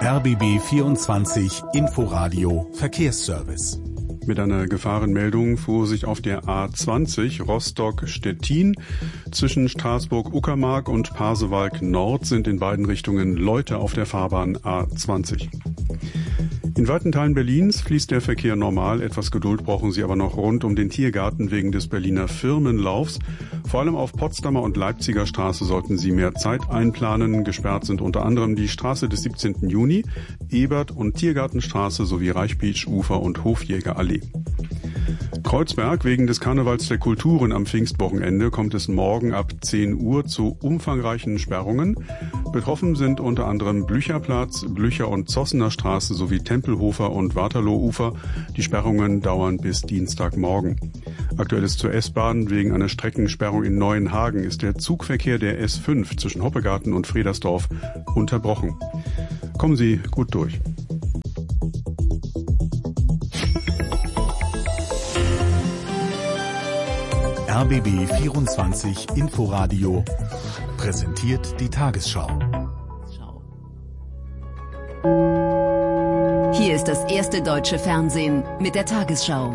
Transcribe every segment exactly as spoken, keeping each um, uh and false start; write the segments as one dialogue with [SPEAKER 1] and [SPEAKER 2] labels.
[SPEAKER 1] R B B vierundzwanzig Inforadio Verkehrsservice.
[SPEAKER 2] Mit einer Gefahrenmeldung fuhr sich auf der A zwanzig Rostock-Stettin. Zwischen Straßburg-Uckermark und Pasewalk Nord sind in beiden Richtungen Leute auf der Fahrbahn A zwanzig. In weiten Teilen Berlins fließt der Verkehr normal. Etwas Geduld brauchen Sie aber noch rund um den Tiergarten wegen des Berliner Firmenlaufs. Vor allem auf Potsdamer und Leipziger Straße sollten Sie mehr Zeit einplanen. Gesperrt sind unter anderem die Straße des siebzehnten Juni, Ebert- und Tiergartenstraße sowie Reichbeach-Ufer und Hofjägerallee. Kreuzberg, wegen des Karnevals der Kulturen am Pfingstwochenende kommt es morgen ab zehn Uhr zu umfangreichen Sperrungen. Betroffen sind unter anderem Blücherplatz, Blücher- und Zossener Straße sowie Tempelhofer und Waterlooufer. Die Sperrungen dauern bis Dienstagmorgen. Aktuell ist zur S-Bahn. Wegen einer Streckensperrung in Neuenhagen ist der Zugverkehr der S fünf zwischen Hoppegarten und Fredersdorf unterbrochen. Kommen Sie gut durch.
[SPEAKER 1] R B B vierundzwanzig Inforadio präsentiert die Tagesschau.
[SPEAKER 3] Hier ist das erste deutsche Fernsehen mit der Tagesschau.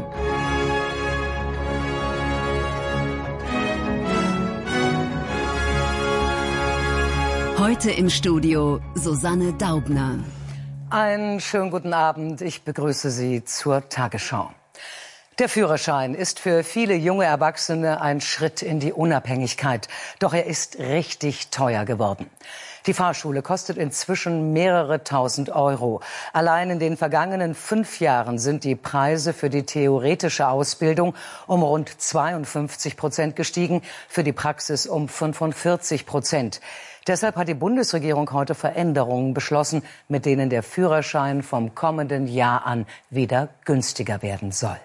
[SPEAKER 3] Heute im Studio Susanne Daubner.
[SPEAKER 4] Einen schönen guten Abend. Ich begrüße Sie zur Tagesschau. Der Führerschein ist für viele junge Erwachsene ein Schritt in die Unabhängigkeit. Doch er ist richtig teuer geworden. Die Fahrschule kostet inzwischen mehrere tausend Euro. Allein in den vergangenen fünf Jahren sind die Preise für die theoretische Ausbildung um rund zweiundfünfzig Prozent gestiegen, für die Praxis um fünfundvierzig Prozent. Deshalb hat die Bundesregierung heute Veränderungen beschlossen, mit denen der Führerschein vom kommenden Jahr an wieder günstiger werden soll.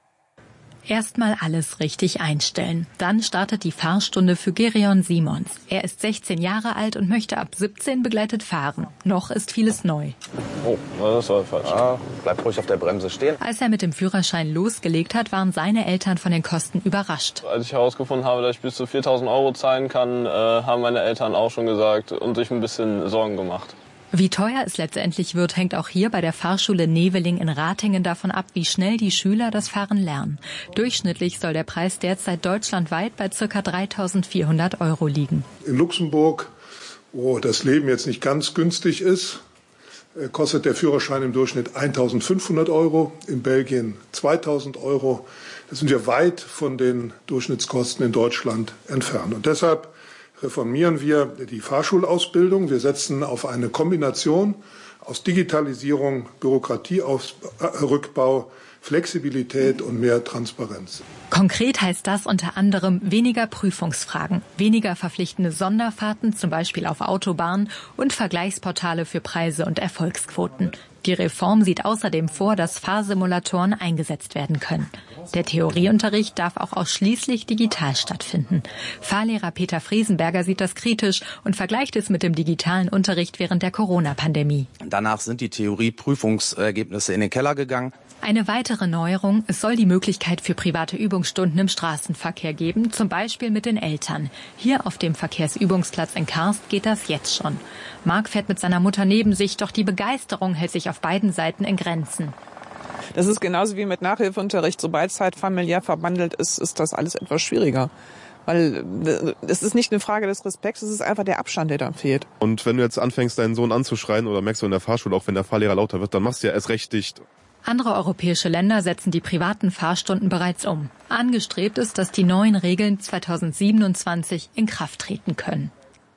[SPEAKER 5] Erstmal alles richtig einstellen. Dann startet die Fahrstunde für Gereon Simons. Er ist sechzehn Jahre alt und möchte ab siebzehn begleitet fahren. Noch ist vieles neu.
[SPEAKER 6] Oh, das war falsch. Ah, bleib ruhig auf der Bremse stehen.
[SPEAKER 5] Als er mit dem Führerschein losgelegt hat, waren seine Eltern von den Kosten überrascht.
[SPEAKER 6] Als ich herausgefunden habe, dass ich bis zu viertausend Euro zahlen kann, äh, haben meine Eltern auch schon gesagt und sich ein bisschen Sorgen gemacht.
[SPEAKER 5] Wie teuer es letztendlich wird, hängt auch hier bei der Fahrschule Neveling in Ratingen davon ab, wie schnell die Schüler das Fahren lernen. Durchschnittlich soll der Preis derzeit deutschlandweit bei ca. dreitausendvierhundert Euro liegen.
[SPEAKER 7] In Luxemburg, wo das Leben jetzt nicht ganz günstig ist, kostet der Führerschein im Durchschnitt eintausendfünfhundert Euro, in Belgien zweitausend Euro. Da sind wir weit von den Durchschnittskosten in Deutschland entfernt. Und deshalb reformieren wir die Fahrschulausbildung. Wir setzen auf eine Kombination aus Digitalisierung, Bürokratierückbau, Flexibilität und mehr Transparenz.
[SPEAKER 5] Konkret heißt das unter anderem weniger Prüfungsfragen, weniger verpflichtende Sonderfahrten, zum Beispiel auf Autobahnen, und Vergleichsportale für Preise und Erfolgsquoten. Die Reform sieht außerdem vor, dass Fahrsimulatoren eingesetzt werden können. Der Theorieunterricht darf auch ausschließlich digital stattfinden. Fahrlehrer Peter Friesenberger sieht das kritisch und vergleicht es mit dem digitalen Unterricht während der Corona-Pandemie.
[SPEAKER 8] Danach sind die Theorieprüfungsergebnisse in den Keller gegangen.
[SPEAKER 5] Eine weitere Neuerung, es soll die Möglichkeit für private Übungsstunden im Straßenverkehr geben, zum Beispiel mit den Eltern. Hier auf dem Verkehrsübungsplatz in Karst geht das jetzt schon. Marc fährt mit seiner Mutter neben sich, doch die Begeisterung hält sich auf beiden Seiten in Grenzen.
[SPEAKER 9] Das ist genauso wie mit Nachhilfeunterricht. Sobald es halt familiär verbandelt ist, ist das alles etwas schwieriger. Weil es ist nicht eine Frage des Respekts, es ist einfach der Abstand, der da fehlt.
[SPEAKER 10] Und wenn du jetzt anfängst, deinen Sohn anzuschreien oder merkst du in der Fahrschule, auch wenn der Fahrlehrer lauter wird, dann machst du ja erst recht dicht.
[SPEAKER 5] Andere europäische Länder setzen die privaten Fahrstunden bereits um. Angestrebt ist, dass die neuen Regeln zweitausendsiebenundzwanzig in Kraft treten können.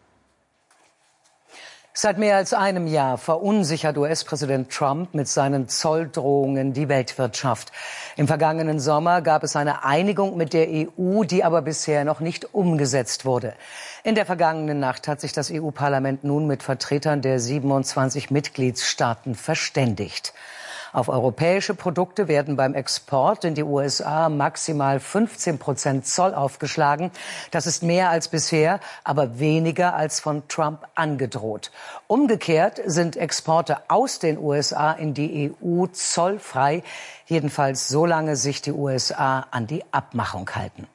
[SPEAKER 4] Seit mehr als einem Jahr verunsichert U S-Präsident Trump mit seinen Zolldrohungen die Weltwirtschaft. Im vergangenen Sommer gab es eine Einigung mit der E U, die aber bisher noch nicht umgesetzt wurde. In der vergangenen Nacht hat sich das E U-Parlament nun mit Vertretern der siebenundzwanzig Mitgliedstaaten verständigt. Auf europäische Produkte werden beim Export in die U S A maximal fünfzehn Prozent Zoll aufgeschlagen. Das ist mehr als bisher, aber weniger als von Trump angedroht. Umgekehrt sind Exporte aus den U S A in die E U zollfrei, jedenfalls solange sich die U S A an die Abmachung halten.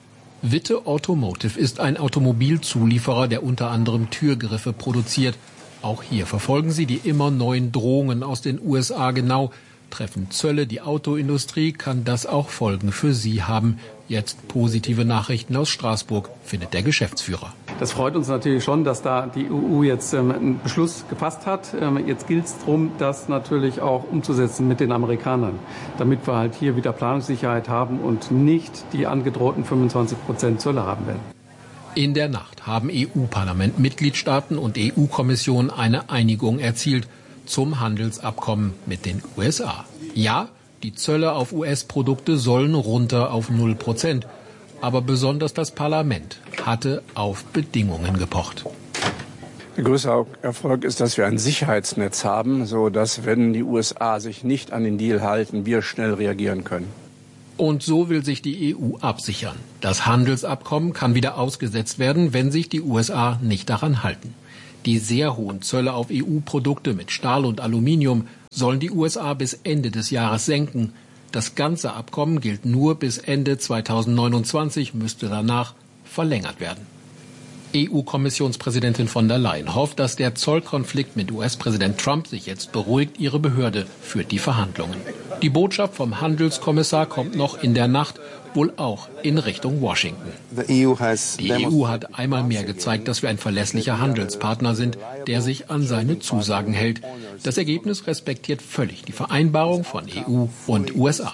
[SPEAKER 11] Witte Automotive ist ein Automobilzulieferer, der unter anderem Türgriffe produziert. Auch hier verfolgen sie die immer neuen Drohungen aus den U S A genau. Treffen Zölle die Autoindustrie, kann das auch Folgen für sie haben. Jetzt positive Nachrichten aus Straßburg, findet der Geschäftsführer.
[SPEAKER 12] Das freut uns natürlich schon, dass da die E U jetzt ähm, einen Beschluss gefasst hat. Ähm, jetzt gilt es darum, das natürlich auch umzusetzen mit den Amerikanern, damit wir halt hier wieder Planungssicherheit haben und nicht die angedrohten fünfundzwanzig Prozent Zölle haben werden.
[SPEAKER 11] In der Nacht haben E U-Parlament, Mitgliedstaaten und E U-Kommission eine Einigung erzielt zum Handelsabkommen mit den U S A. Ja, die Zölle auf U S-Produkte sollen runter auf null Prozent. Aber besonders das Parlament hatte auf Bedingungen gepocht.
[SPEAKER 13] Der größte Erfolg ist, dass wir ein Sicherheitsnetz haben, sodass, wenn die U S A sich nicht an den Deal halten, wir schnell reagieren können.
[SPEAKER 11] Und so will sich die E U absichern. Das Handelsabkommen kann wieder ausgesetzt werden, wenn sich die U S A nicht daran halten. Die sehr hohen Zölle auf E U-Produkte mit Stahl und Aluminium sollen die U S A bis Ende des Jahres senken. Das ganze Abkommen gilt nur bis Ende zweitausendneunundzwanzig, müsste danach verlängert werden. E U-Kommissionspräsidentin von der Leyen hofft, dass der Zollkonflikt mit U S-Präsident Trump sich jetzt beruhigt. Ihre Behörde führt die Verhandlungen. Die Botschaft vom Handelskommissar kommt noch in der Nacht, wohl auch in Richtung Washington. Die E U hat einmal mehr gezeigt, dass wir ein verlässlicher Handelspartner sind, der sich an seine Zusagen hält. Das Ergebnis respektiert völlig die Vereinbarung von E U und U S A.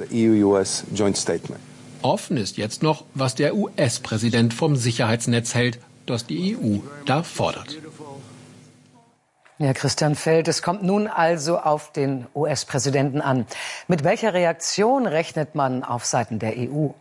[SPEAKER 11] Offen ist jetzt noch, was der U S-Präsident vom Sicherheitsnetz hält, das die E U da fordert.
[SPEAKER 4] Ja, Christian Feld, es kommt nun also auf den U S-Präsidenten an. Mit welcher Reaktion rechnet man auf Seiten der E U?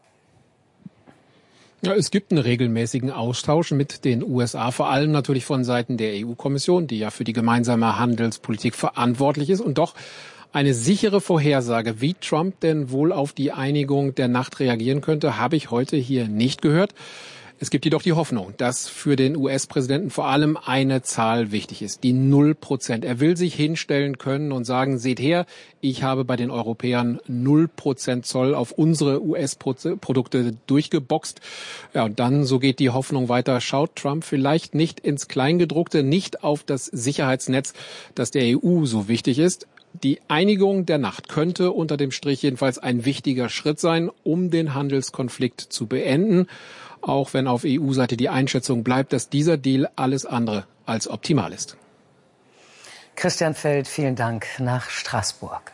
[SPEAKER 11] Ja, es gibt einen regelmäßigen Austausch mit den U S A, vor allem natürlich von Seiten der E U-Kommission, die ja für die gemeinsame Handelspolitik verantwortlich ist. Und doch eine sichere Vorhersage, wie Trump denn wohl auf die Einigung der Nacht reagieren könnte, habe ich heute hier nicht gehört. Es gibt jedoch die Hoffnung, dass für den U S-Präsidenten vor allem eine Zahl wichtig ist, die null Prozent. Er will sich hinstellen können und sagen, seht her, ich habe bei den Europäern null Prozent Zoll auf unsere U S-Produkte durchgeboxt. Ja, und dann, so geht die Hoffnung weiter, schaut Trump vielleicht nicht ins Kleingedruckte, nicht auf das Sicherheitsnetz, das der E U so wichtig ist. Die Einigung der Nacht könnte unter dem Strich jedenfalls ein wichtiger Schritt sein, um den Handelskonflikt zu beenden. Auch wenn auf E U-Seite die Einschätzung bleibt, dass dieser Deal alles andere als optimal ist.
[SPEAKER 4] Christian Feld, vielen Dank nach Straßburg.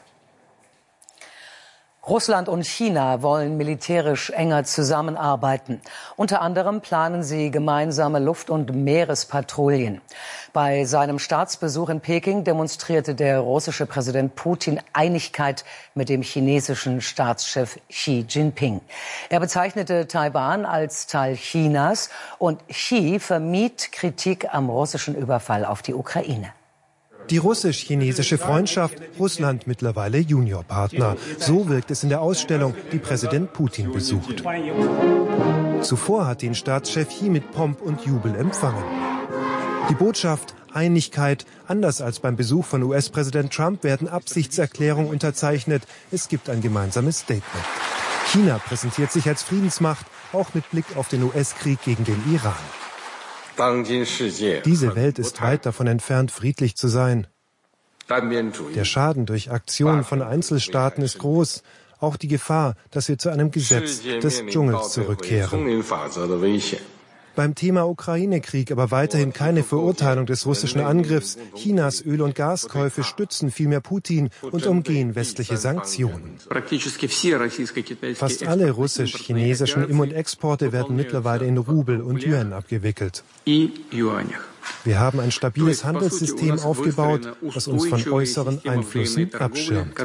[SPEAKER 4] Russland und China wollen militärisch enger zusammenarbeiten. Unter anderem planen sie gemeinsame Luft- und Meerespatrouillen. Bei seinem Staatsbesuch in Peking demonstrierte der russische Präsident Putin Einigkeit mit dem chinesischen Staatschef Xi Jinping. Er bezeichnete Taiwan als Teil Chinas und Xi vermied Kritik am russischen Überfall auf die Ukraine.
[SPEAKER 14] Die russisch-chinesische Freundschaft, Russland mittlerweile Juniorpartner. So wirkt es in der Ausstellung, die Präsident Putin besucht. Zuvor hat ihn Staatschef Xi mit Pomp und Jubel empfangen. Die Botschaft, Einigkeit, anders als beim Besuch von U S-Präsident Trump werden Absichtserklärungen unterzeichnet. Es gibt ein gemeinsames Statement. China präsentiert sich als Friedensmacht, auch mit Blick auf den U S-Krieg gegen den Iran. Diese Welt ist weit davon entfernt, friedlich zu sein. Der Schaden durch Aktionen von Einzelstaaten ist groß. Auch die Gefahr, dass wir zu einem Gesetz des Dschungels zurückkehren. Beim Thema Ukraine-Krieg aber weiterhin keine Verurteilung des russischen Angriffs. Chinas Öl- und Gaskäufe stützen vielmehr Putin und umgehen westliche Sanktionen. Fast alle russisch-chinesischen Im- und Exporte werden mittlerweile in Rubel und Yuan abgewickelt. Wir haben ein stabiles Handelssystem aufgebaut, das uns von äußeren Einflüssen abschirmt.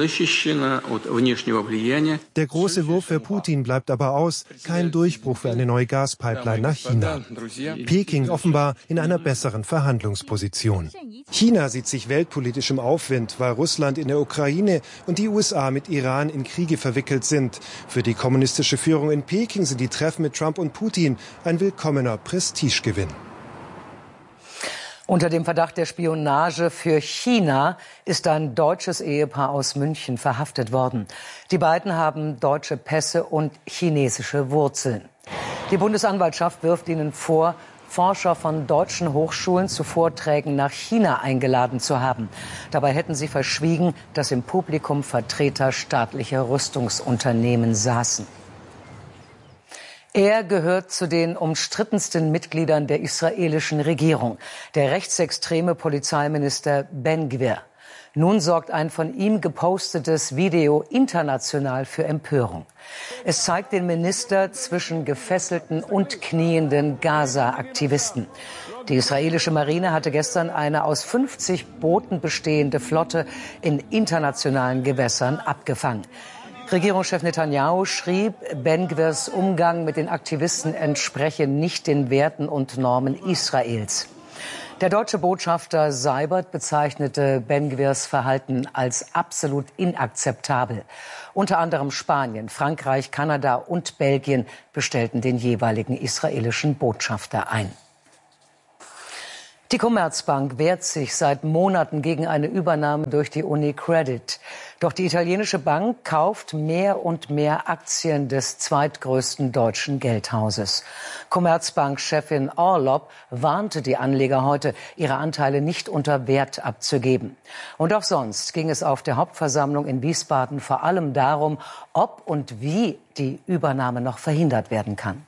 [SPEAKER 14] Der große Wurf für Putin bleibt aber aus, kein Durchbruch für eine neue Gaspipeline nach China. Peking offenbar in einer besseren Verhandlungsposition. China sieht sich weltpolitisch im Aufwind, weil Russland in der Ukraine und die U S A mit Iran in Kriege verwickelt sind. Für die kommunistische Führung in Peking sind die Treffen mit Trump und Putin ein willkommener Prestigegewinn.
[SPEAKER 4] Unter dem Verdacht der Spionage für China ist ein deutsches Ehepaar aus München verhaftet worden. Die beiden haben deutsche Pässe und chinesische Wurzeln. Die Bundesanwaltschaft wirft ihnen vor, Forscher von deutschen Hochschulen zu Vorträgen nach China eingeladen zu haben. Dabei hätten sie verschwiegen, dass im Publikum Vertreter staatlicher Rüstungsunternehmen saßen. Er gehört zu den umstrittensten Mitgliedern der israelischen Regierung, der rechtsextreme Polizeiminister Ben Gvir. Nun sorgt ein von ihm gepostetes Video international für Empörung. Es zeigt den Minister zwischen gefesselten und knienden Gaza-Aktivisten. Die israelische Marine hatte gestern eine aus fünfzig Booten bestehende Flotte in internationalen Gewässern abgefangen. Regierungschef Netanyahu schrieb, Ben Gvirs Umgang mit den Aktivisten entspreche nicht den Werten und Normen Israels. Der deutsche Botschafter Seibert bezeichnete Ben Gvirs Verhalten als absolut inakzeptabel. Unter anderem Spanien, Frankreich, Kanada und Belgien bestellten den jeweiligen israelischen Botschafter ein. Die Commerzbank wehrt sich seit Monaten gegen eine Übernahme durch die UniCredit. Doch die italienische Bank kauft mehr und mehr Aktien des zweitgrößten deutschen Geldhauses. Commerzbank-Chefin Orlopp warnte die Anleger heute, ihre Anteile nicht unter Wert abzugeben. Und auch sonst ging es auf der Hauptversammlung in Wiesbaden vor allem darum, ob und wie die Übernahme noch verhindert werden kann.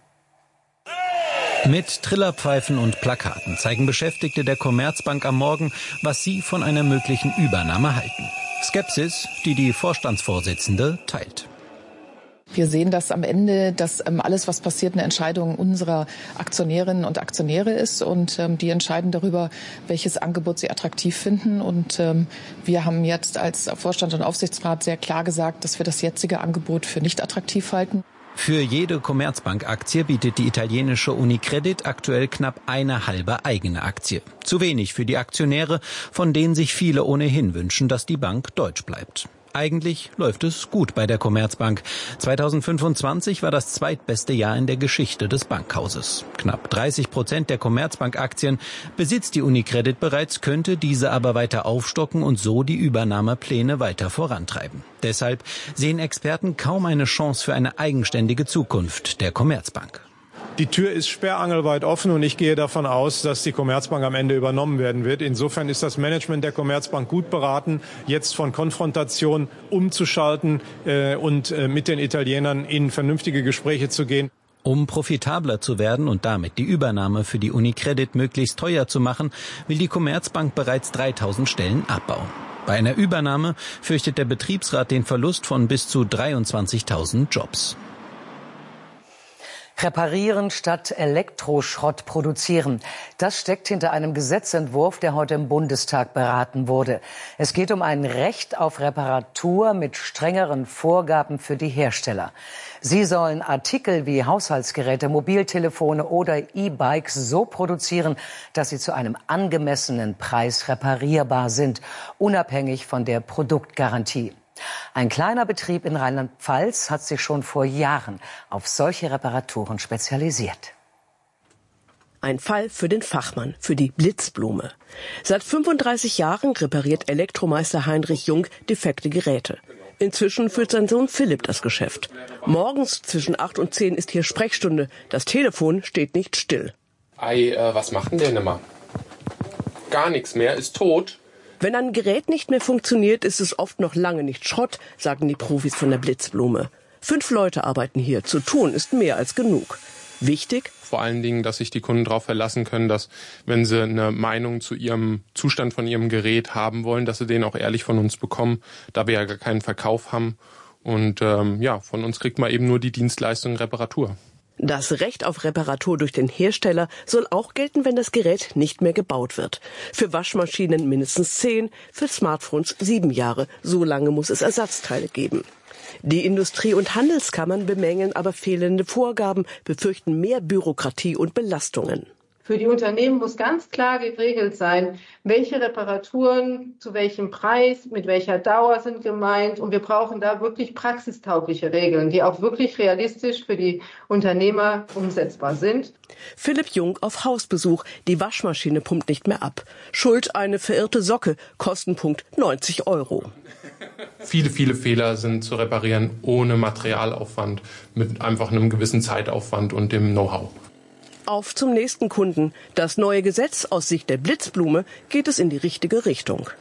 [SPEAKER 15] Mit Trillerpfeifen und Plakaten zeigen Beschäftigte der Commerzbank am Morgen, was sie von einer möglichen Übernahme halten. Skepsis, die die Vorstandsvorsitzende teilt.
[SPEAKER 16] Wir sehen, dass am Ende dass ähm, alles, was passiert, eine Entscheidung unserer Aktionärinnen und Aktionäre ist. Und ähm, die entscheiden darüber, welches Angebot sie attraktiv finden. Und ähm, wir haben jetzt als Vorstand und Aufsichtsrat sehr klar gesagt, dass wir das jetzige Angebot für nicht attraktiv halten.
[SPEAKER 15] Für jede Commerzbank-Aktie bietet die italienische UniCredit aktuell knapp eine halbe eigene Aktie. Zu wenig für die Aktionäre, von denen sich viele ohnehin wünschen, dass die Bank deutsch bleibt. Eigentlich läuft es gut bei der Commerzbank. zweitausendfünfundzwanzig war das zweitbeste Jahr in der Geschichte des Bankhauses. Knapp dreißig Prozent der Commerzbank-Aktien besitzt die UniCredit bereits, könnte diese aber weiter aufstocken und so die Übernahmepläne weiter vorantreiben. Deshalb sehen Experten kaum eine Chance für eine eigenständige Zukunft der Commerzbank.
[SPEAKER 17] Die Tür ist sperrangelweit offen und ich gehe davon aus, dass die Commerzbank am Ende übernommen werden wird. Insofern ist das Management der Commerzbank gut beraten, jetzt von Konfrontation umzuschalten äh, und äh, mit den Italienern in vernünftige Gespräche zu gehen.
[SPEAKER 15] Um profitabler zu werden und damit die Übernahme für die UniCredit möglichst teuer zu machen, will die Commerzbank bereits dreitausend Stellen abbauen. Bei einer Übernahme fürchtet der Betriebsrat den Verlust von bis zu dreiundzwanzigtausend Jobs.
[SPEAKER 4] Reparieren statt Elektroschrott produzieren. Das steckt hinter einem Gesetzentwurf, der heute im Bundestag beraten wurde. Es geht um ein Recht auf Reparatur mit strengeren Vorgaben für die Hersteller. Sie sollen Artikel wie Haushaltsgeräte, Mobiltelefone oder E-Bikes so produzieren, dass sie zu einem angemessenen Preis reparierbar sind, unabhängig von der Produktgarantie. Ein kleiner Betrieb in Rheinland-Pfalz hat sich schon vor Jahren auf solche Reparaturen spezialisiert.
[SPEAKER 18] Ein Fall für den Fachmann, für die Blitzblume. Seit fünfunddreißig Jahren repariert Elektromeister Heinrich Jung defekte Geräte. Inzwischen führt sein Sohn Philipp das Geschäft. Morgens zwischen acht und zehn ist hier Sprechstunde. Das Telefon steht nicht still.
[SPEAKER 19] Ei, äh, was macht denn der nimmer? Gar nichts mehr, ist tot.
[SPEAKER 18] Wenn ein Gerät nicht mehr funktioniert, ist es oft noch lange nicht Schrott, sagen die Profis von der Blitzblume. Fünf Leute arbeiten hier. Zu tun ist mehr als genug. Wichtig?
[SPEAKER 19] Vor allen Dingen, dass sich die Kunden darauf verlassen können, dass, wenn sie eine Meinung zu ihrem Zustand von ihrem Gerät haben wollen, dass sie den auch ehrlich von uns bekommen, da wir ja gar keinen Verkauf haben. Und ähm, ja, von uns kriegt man eben nur die Dienstleistung Reparatur.
[SPEAKER 18] Das Recht auf Reparatur durch den Hersteller soll auch gelten, wenn das Gerät nicht mehr gebaut wird. Für Waschmaschinen mindestens zehn, für Smartphones sieben Jahre. So lange muss es Ersatzteile geben. Die Industrie- und Handelskammern bemängeln aber fehlende Vorgaben, befürchten mehr Bürokratie und Belastungen.
[SPEAKER 20] Für die Unternehmen muss ganz klar geregelt sein, welche Reparaturen zu welchem Preis, mit welcher Dauer sind gemeint. Und wir brauchen da wirklich praxistaugliche Regeln, die auch wirklich realistisch für die Unternehmer umsetzbar sind.
[SPEAKER 18] Philipp Jung auf Hausbesuch. Die Waschmaschine pumpt nicht mehr ab. Schuld eine verirrte Socke. Kostenpunkt neunzig Euro.
[SPEAKER 19] Viele, viele Fehler sind zu reparieren ohne Materialaufwand, mit einfach einem gewissen Zeitaufwand und dem Know-how.
[SPEAKER 18] auf zum nächsten Kunden. Das neue Gesetz aus Sicht der Blitzblume geht es in die richtige Richtung.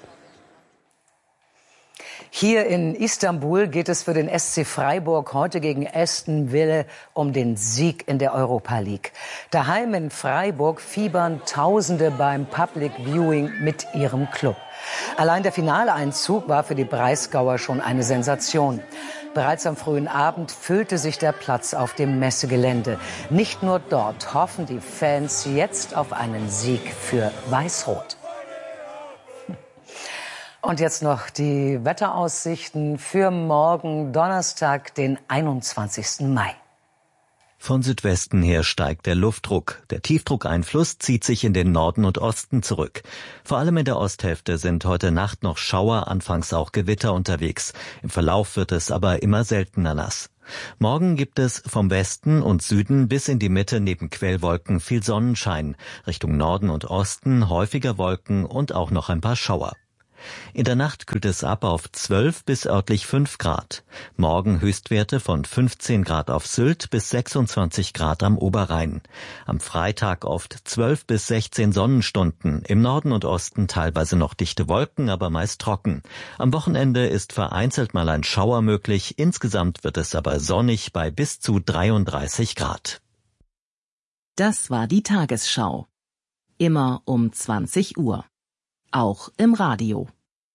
[SPEAKER 4] Hier in Istanbul geht es für den S C Freiburg heute gegen Aston Villa um den Sieg in der Europa League. Daheim in Freiburg fiebern Tausende beim Public Viewing mit ihrem Club. Allein der Finaleinzug war für die Breisgauer schon eine Sensation. Bereits am frühen Abend füllte sich der Platz auf dem Messegelände. Nicht nur dort hoffen die Fans jetzt auf einen Sieg für Weiß-Rot. Und jetzt noch die Wetteraussichten für morgen Donnerstag, den einundzwanzigsten Mai.
[SPEAKER 21] Von Südwesten her steigt der Luftdruck. Der Tiefdruckeinfluss zieht sich in den Norden und Osten zurück. Vor allem in der Osthälfte sind heute Nacht noch Schauer, anfangs auch Gewitter unterwegs. Im Verlauf wird es aber immer seltener nass. Morgen gibt es vom Westen und Süden bis in die Mitte neben Quellwolken viel Sonnenschein. Richtung Norden und Osten häufiger Wolken und auch noch ein paar Schauer. In der Nacht kühlt es ab auf zwölf bis örtlich fünf Grad. Morgen Höchstwerte von fünfzehn Grad auf Sylt bis sechsundzwanzig Grad am Oberrhein. Am Freitag oft zwölf bis sechzehn Sonnenstunden. Im Norden und Osten teilweise noch dichte Wolken, aber meist trocken. Am Wochenende ist vereinzelt mal ein Schauer möglich. Insgesamt wird es aber sonnig bei bis zu dreiunddreißig Grad.
[SPEAKER 22] Das war die Tagesschau. Immer um zwanzig Uhr. Auch im Radio.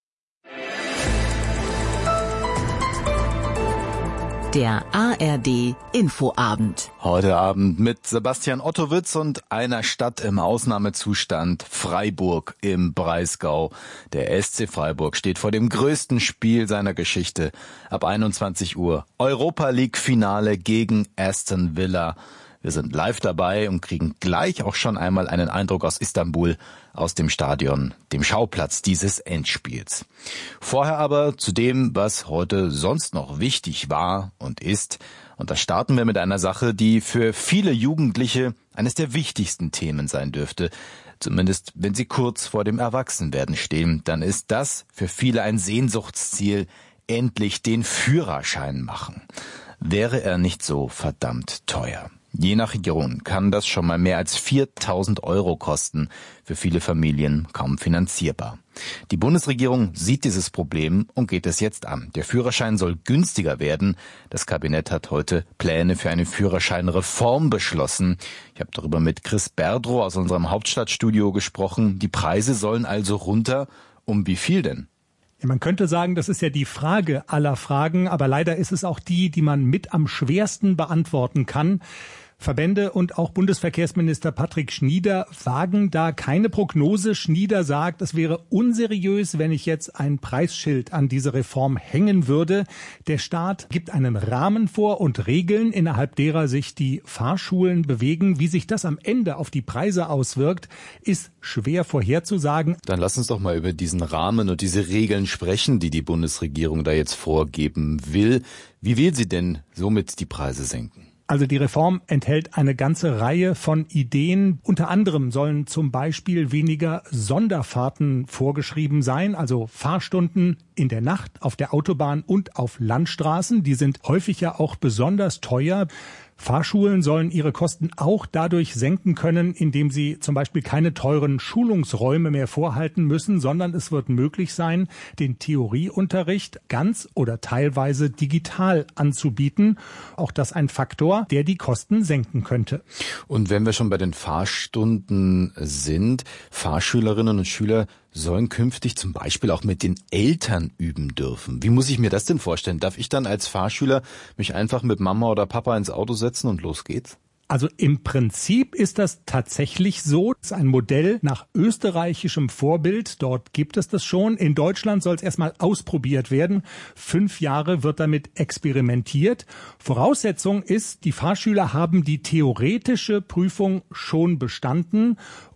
[SPEAKER 22] Der A R D Infoabend.
[SPEAKER 23] Heute Abend mit Sebastian Ottowitz und einer Stadt im Ausnahmezustand, Freiburg im Breisgau. Der S C Freiburg steht vor dem größten Spiel seiner Geschichte. Ab einundzwanzig Uhr Europa League Finale gegen Aston Villa. Wir sind live dabei und kriegen gleich auch schon einmal einen Eindruck aus Istanbul, aus dem Stadion, dem Schauplatz dieses Endspiels. Vorher aber zu dem, was heute sonst noch wichtig war und ist. Und da starten wir mit einer Sache, die für viele Jugendliche eines der wichtigsten Themen sein dürfte. Zumindest wenn sie kurz vor dem Erwachsenwerden stehen, dann ist das für viele ein Sehnsuchtsziel, endlich den Führerschein machen. Wäre er nicht so verdammt teuer. Je nach Region kann das schon mal mehr als viertausend Euro kosten, für viele Familien kaum finanzierbar. Die Bundesregierung sieht dieses Problem und geht es jetzt an. Der Führerschein soll günstiger werden. Das Kabinett hat heute Pläne für eine Führerscheinreform beschlossen. Ich habe darüber mit Chris Berdrow aus unserem Hauptstadtstudio gesprochen. Die Preise sollen also runter. Um wie viel denn?
[SPEAKER 24] Man könnte sagen, das ist ja die Frage aller Fragen, aber leider ist es auch die, die man mit am schwersten beantworten kann. Verbände und auch Bundesverkehrsminister Patrick Schnieder wagen da keine Prognose. Schnieder sagt, es wäre unseriös, wenn ich jetzt ein Preisschild an diese Reform hängen würde. Der Staat gibt einen Rahmen vor und Regeln, innerhalb derer sich die Fahrschulen bewegen. Wie sich das am Ende auf die Preise auswirkt, ist schwer vorherzusagen.
[SPEAKER 23] Dann lass uns doch mal über diesen Rahmen und diese Regeln sprechen, die die Bundesregierung da jetzt vorgeben will. Wie will sie denn somit die Preise senken?
[SPEAKER 24] Also die Reform enthält eine ganze Reihe von Ideen. Unter anderem sollen zum Beispiel weniger Sonderfahrten vorgeschrieben sein, also Fahrstunden in der Nacht auf der Autobahn und auf Landstraßen. Die sind häufig ja auch besonders teuer. Fahrschulen sollen ihre Kosten auch dadurch senken können, indem sie zum Beispiel keine teuren Schulungsräume mehr vorhalten müssen, sondern es wird möglich sein, den Theorieunterricht ganz oder teilweise digital anzubieten. Auch das ein Faktor, der die Kosten senken könnte.
[SPEAKER 23] Und wenn wir schon bei den Fahrstunden sind, Fahrschülerinnen und Schüler sollen künftig zum Beispiel auch mit den Eltern üben dürfen. Wie muss ich mir das denn vorstellen? Darf ich dann als Fahrschüler mich einfach mit Mama oder Papa ins Auto setzen und los geht's?
[SPEAKER 24] Also im Prinzip ist das tatsächlich so. Das ist ein Modell nach österreichischem Vorbild. Dort gibt es das schon. In Deutschland soll es erstmal ausprobiert werden. Fünf Jahre wird damit experimentiert. Voraussetzung ist, die Fahrschüler haben die theoretische Prüfung schon bestanden.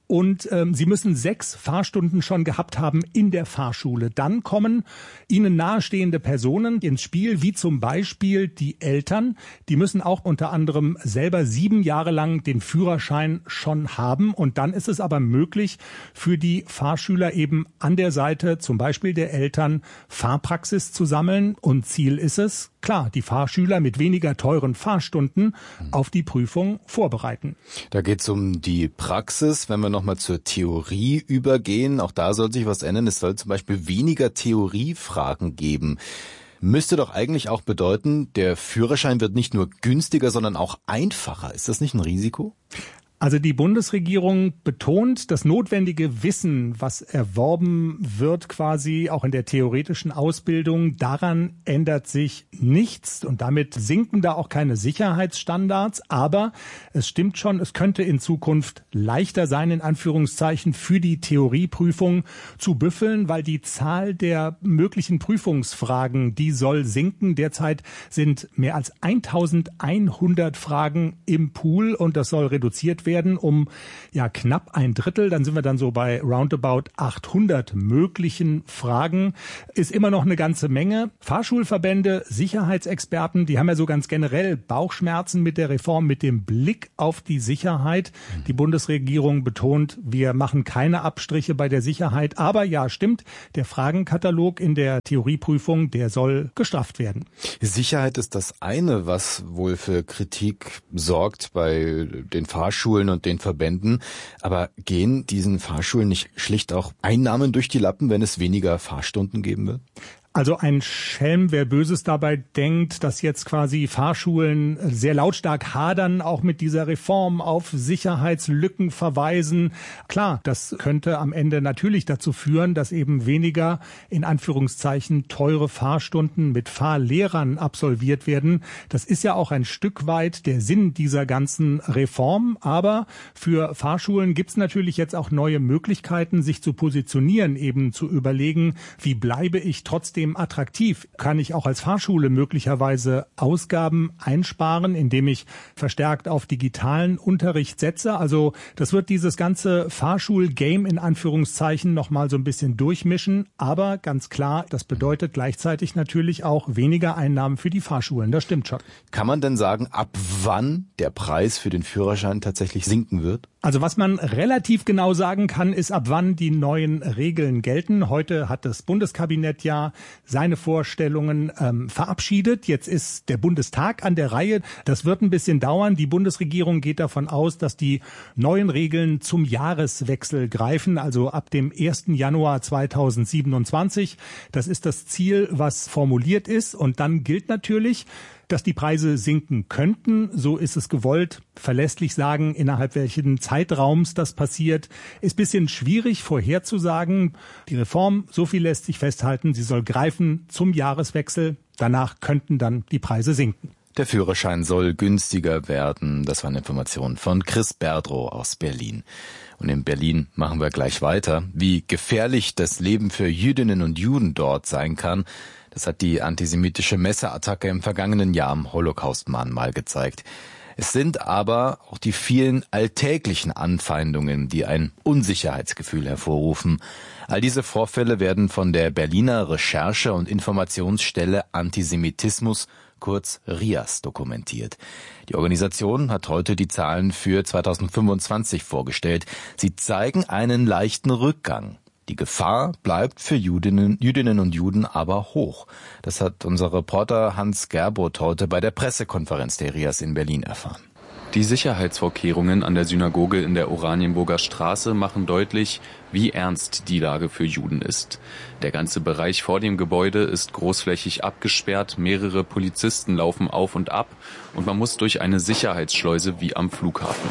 [SPEAKER 24] und ähm, Sie müssen sechs Fahrstunden schon gehabt haben in der Fahrschule. Dann kommen Ihnen nahestehende Personen ins Spiel, wie zum Beispiel die Eltern. Die müssen auch unter anderem selber sieben Jahre lang den Führerschein schon haben. Und dann ist es aber möglich, für die Fahrschüler eben an der Seite zum Beispiel der Eltern Fahrpraxis zu sammeln. Und Ziel ist es, klar, die Fahrschüler mit weniger teuren Fahrstunden auf die Prüfung vorbereiten.
[SPEAKER 23] Da geht es um die Praxis. Wenn wir nochmal zur Theorie übergehen, auch da soll sich was ändern. Es soll zum Beispiel weniger Theoriefragen geben. Müsste doch eigentlich auch bedeuten, der Führerschein wird nicht nur günstiger, sondern auch einfacher. Ist das nicht ein Risiko?
[SPEAKER 24] Also die Bundesregierung betont, das notwendige Wissen, was erworben wird quasi auch in der theoretischen Ausbildung, daran ändert sich nichts und damit sinken da auch keine Sicherheitsstandards. Aber es stimmt schon, es könnte in Zukunft leichter sein, in Anführungszeichen, für die Theorieprüfung zu büffeln, weil die Zahl der möglichen Prüfungsfragen, die soll sinken. Derzeit sind mehr als eintausendeinhundert Fragen im Pool und das soll reduziert werden. werden um ja knapp ein Drittel. Dann sind wir dann so bei roundabout achthundert möglichen Fragen. Ist immer noch eine ganze Menge. Fahrschulverbände, Sicherheitsexperten, die haben ja so ganz generell Bauchschmerzen mit der Reform, mit dem Blick auf die Sicherheit. Die Bundesregierung betont, wir machen keine Abstriche bei der Sicherheit. Aber ja, stimmt, der Fragenkatalog in der Theorieprüfung, der soll gestrafft werden.
[SPEAKER 23] Sicherheit ist das eine, was wohl für Kritik sorgt bei den Fahrschulen und den Verbänden. Aber gehen diesen Fahrschulen nicht schlicht auch Einnahmen durch die Lappen, wenn es weniger Fahrstunden geben wird?
[SPEAKER 24] Also ein Schelm, wer Böses dabei denkt, dass jetzt quasi Fahrschulen sehr lautstark hadern, auch mit dieser Reform auf Sicherheitslücken verweisen. Klar, das könnte am Ende natürlich dazu führen, dass eben weniger in Anführungszeichen teure Fahrstunden mit Fahrlehrern absolviert werden. Das ist ja auch ein Stück weit der Sinn dieser ganzen Reform. Aber für Fahrschulen gibt es natürlich jetzt auch neue Möglichkeiten, sich zu positionieren, eben zu überlegen, wie bleibe ich trotzdem attraktiv? Kann ich auch als Fahrschule möglicherweise Ausgaben einsparen, indem ich verstärkt auf digitalen Unterricht setze? Also das wird dieses ganze Fahrschul-Game in Anführungszeichen nochmal so ein bisschen durchmischen. Aber ganz klar, das bedeutet gleichzeitig natürlich auch weniger Einnahmen für die Fahrschulen. Das stimmt schon.
[SPEAKER 23] Kann man denn sagen, ab wann der Preis für den Führerschein tatsächlich sinken wird?
[SPEAKER 24] Also was man relativ genau sagen kann, ist, ab wann die neuen Regeln gelten. Heute hat das Bundeskabinett ja seine Vorstellungen ähm, verabschiedet. Jetzt ist der Bundestag an der Reihe. Das wird ein bisschen dauern. Die Bundesregierung geht davon aus, dass die neuen Regeln zum Jahreswechsel greifen, also ab dem ersten Januar zweitausendsiebenundzwanzig. Das ist das Ziel, was formuliert ist. Und dann gilt natürlich, dass die Preise sinken könnten. So ist es gewollt. Verlässlich sagen, innerhalb welchen Zeitraums das passiert, ist ein bisschen schwierig vorherzusagen. Die Reform, so viel lässt sich festhalten, sie soll greifen zum Jahreswechsel. Danach könnten dann die Preise sinken.
[SPEAKER 23] Der Führerschein soll günstiger werden. Das waren Informationen von Chris Berdrow aus Berlin. Und in Berlin machen wir gleich weiter. Wie gefährlich das Leben für Jüdinnen und Juden dort sein kann, das hat die antisemitische Messerattacke im vergangenen Jahr am Holocaust-Mahnmal gezeigt. Es sind aber auch die vielen alltäglichen Anfeindungen, die ein Unsicherheitsgefühl hervorrufen. All diese Vorfälle werden von der Berliner Recherche- und Informationsstelle Antisemitismus, kurz R I A S, dokumentiert. Die Organisation hat heute die Zahlen für zweitausendfünfundzwanzig vorgestellt. Sie zeigen einen leichten Rückgang. Die Gefahr bleibt für Jüdinnen, Jüdinnen und Juden aber hoch. Das hat unser Reporter Hans Gerboth heute bei der Pressekonferenz der R I A S in Berlin erfahren.
[SPEAKER 1] Die Sicherheitsvorkehrungen an der Synagoge in der Oranienburger Straße machen deutlich, wie ernst die Lage für Juden ist. Der ganze Bereich vor dem Gebäude ist großflächig abgesperrt, mehrere Polizisten laufen auf und ab und man muss durch eine Sicherheitsschleuse wie am Flughafen.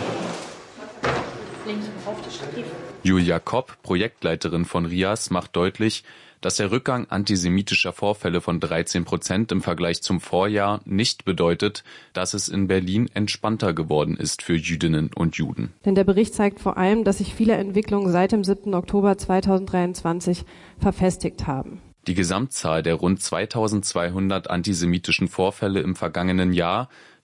[SPEAKER 1] Julia Kopp, Projektleiterin von R I A S, macht deutlich, dass der Rückgang antisemitischer Vorfälle von dreizehn Prozent im Vergleich zum Vorjahr nicht bedeutet, dass es in Berlin entspannter geworden ist für Jüdinnen und Juden.
[SPEAKER 2] Denn der Bericht zeigt vor allem, dass sich viele Entwicklungen seit dem siebten Oktober zweitausenddreiundzwanzig verfestigt haben.
[SPEAKER 1] Die Gesamtzahl der rund zweitausendzweihundert antisemitischen Vorfälle im vergangenen Jahr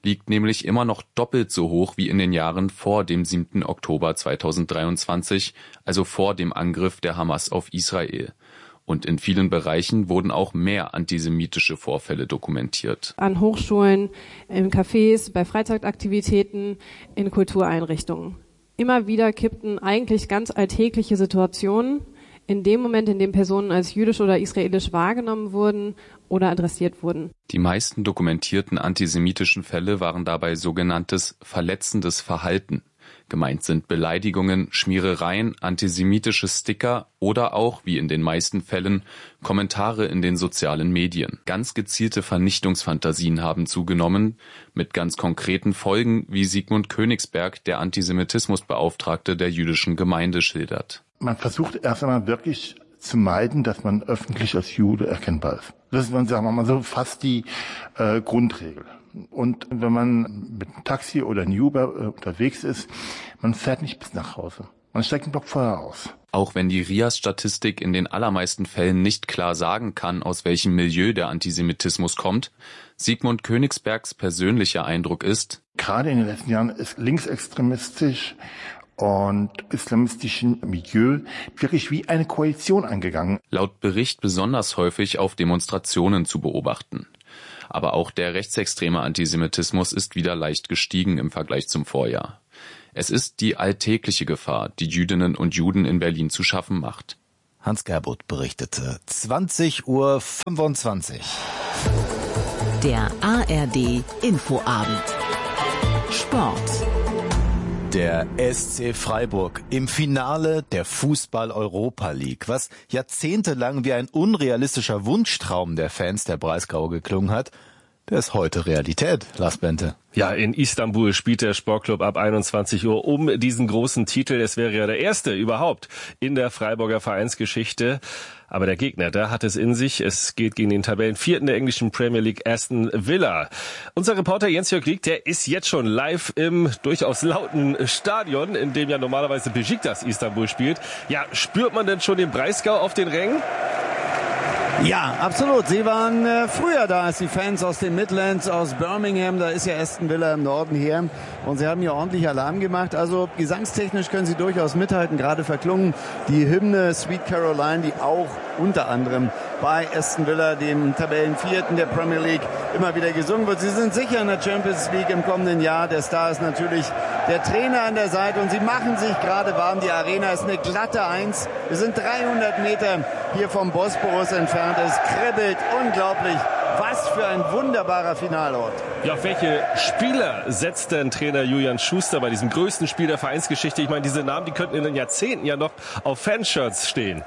[SPEAKER 1] liegt nämlich immer noch doppelt so hoch wie in den Jahren vor dem siebten Oktober zweitausenddreiundzwanzig, also vor dem Angriff der Hamas auf Israel. Und in vielen Bereichen wurden auch mehr antisemitische Vorfälle dokumentiert.
[SPEAKER 2] An Hochschulen, in Cafés, bei Freizeitaktivitäten, in Kultureinrichtungen. Immer wieder kippten eigentlich ganz alltägliche Situationen in dem Moment, in dem Personen als jüdisch oder israelisch wahrgenommen wurden oder adressiert wurden.
[SPEAKER 1] Die meisten dokumentierten antisemitischen Fälle waren dabei sogenanntes verletzendes Verhalten. Gemeint sind Beleidigungen, Schmierereien, antisemitische Sticker oder auch, wie in den meisten Fällen, Kommentare in den sozialen Medien. Ganz gezielte Vernichtungsfantasien haben zugenommen, mit ganz konkreten Folgen, wie Sigmund Königsberg, der Antisemitismusbeauftragte der jüdischen Gemeinde, schildert.
[SPEAKER 3] Man versucht erst einmal wirklich zu meiden, dass man öffentlich als Jude erkennbar ist. Das ist, sagen wir mal so, fast die äh, Grundregel. Und wenn man mit einem Taxi oder einem Uber äh, unterwegs ist, man fährt nicht bis nach Hause. Man steigt einen Block vorher aus.
[SPEAKER 1] Auch wenn die R I A-Statistik in den allermeisten Fällen nicht klar sagen kann, aus welchem Milieu der Antisemitismus kommt, Sigmund Königsbergs persönlicher Eindruck ist:
[SPEAKER 3] Gerade in den letzten Jahren ist linksextremistisch und islamistischen Milieu wirklich wie eine Koalition eingegangen.
[SPEAKER 1] Laut Bericht besonders häufig auf Demonstrationen zu beobachten. Aber auch der rechtsextreme Antisemitismus ist wieder leicht gestiegen im Vergleich zum Vorjahr. Es ist die alltägliche Gefahr, die Jüdinnen und Juden in Berlin zu schaffen macht.
[SPEAKER 23] Hans Gerbuth berichtete. zwanzig Uhr fünfundzwanzig.
[SPEAKER 22] Der A R D Infoabend. Sport.
[SPEAKER 23] Der S C Freiburg im Finale der Fußball-Europa League, was jahrzehntelang wie ein unrealistischer Wunschtraum der Fans der Breisgau geklungen hat, der ist heute Realität. Lars Bente.
[SPEAKER 6] Ja, in Istanbul spielt der Sportclub ab einundzwanzig Uhr um diesen großen Titel. Es wäre ja der erste überhaupt in der Freiburger Vereinsgeschichte. Aber der Gegner, da hat es in sich. Es geht gegen den Tabellenvierten der englischen Premier League, Aston Villa. Unser Reporter Jens-Jörg Rieck, der ist jetzt schon live im durchaus lauten Stadion, in dem ja normalerweise Besiktas Istanbul spielt. Ja, spürt man denn schon den Breisgau auf den Rängen?
[SPEAKER 7] Ja, absolut. Sie waren äh, früher da als die Fans aus den Midlands, aus Birmingham. Da ist ja Aston Villa im Norden hier. Und sie haben hier ordentlich Alarm gemacht. Also gesangstechnisch können sie durchaus mithalten. Gerade verklungen die Hymne Sweet Caroline, die auch unter anderem bei Aston Villa, dem Tabellenvierten der Premier League, immer wieder gesungen wird. Sie sind sicher in der Champions League im kommenden Jahr. Der Star ist natürlich der Trainer an der Seite und sie machen sich gerade warm. Die Arena ist eine glatte Eins. Wir sind dreihundert Meter hier vom Bosporus entfernt. Es kribbelt unglaublich. Was für ein wunderbarer Finalort.
[SPEAKER 6] Ja, auf welche Spieler setzt denn Trainer Julian Schuster bei diesem größten Spiel der Vereinsgeschichte? Ich meine, diese Namen, die könnten in den Jahrzehnten ja noch auf Fanshirts stehen.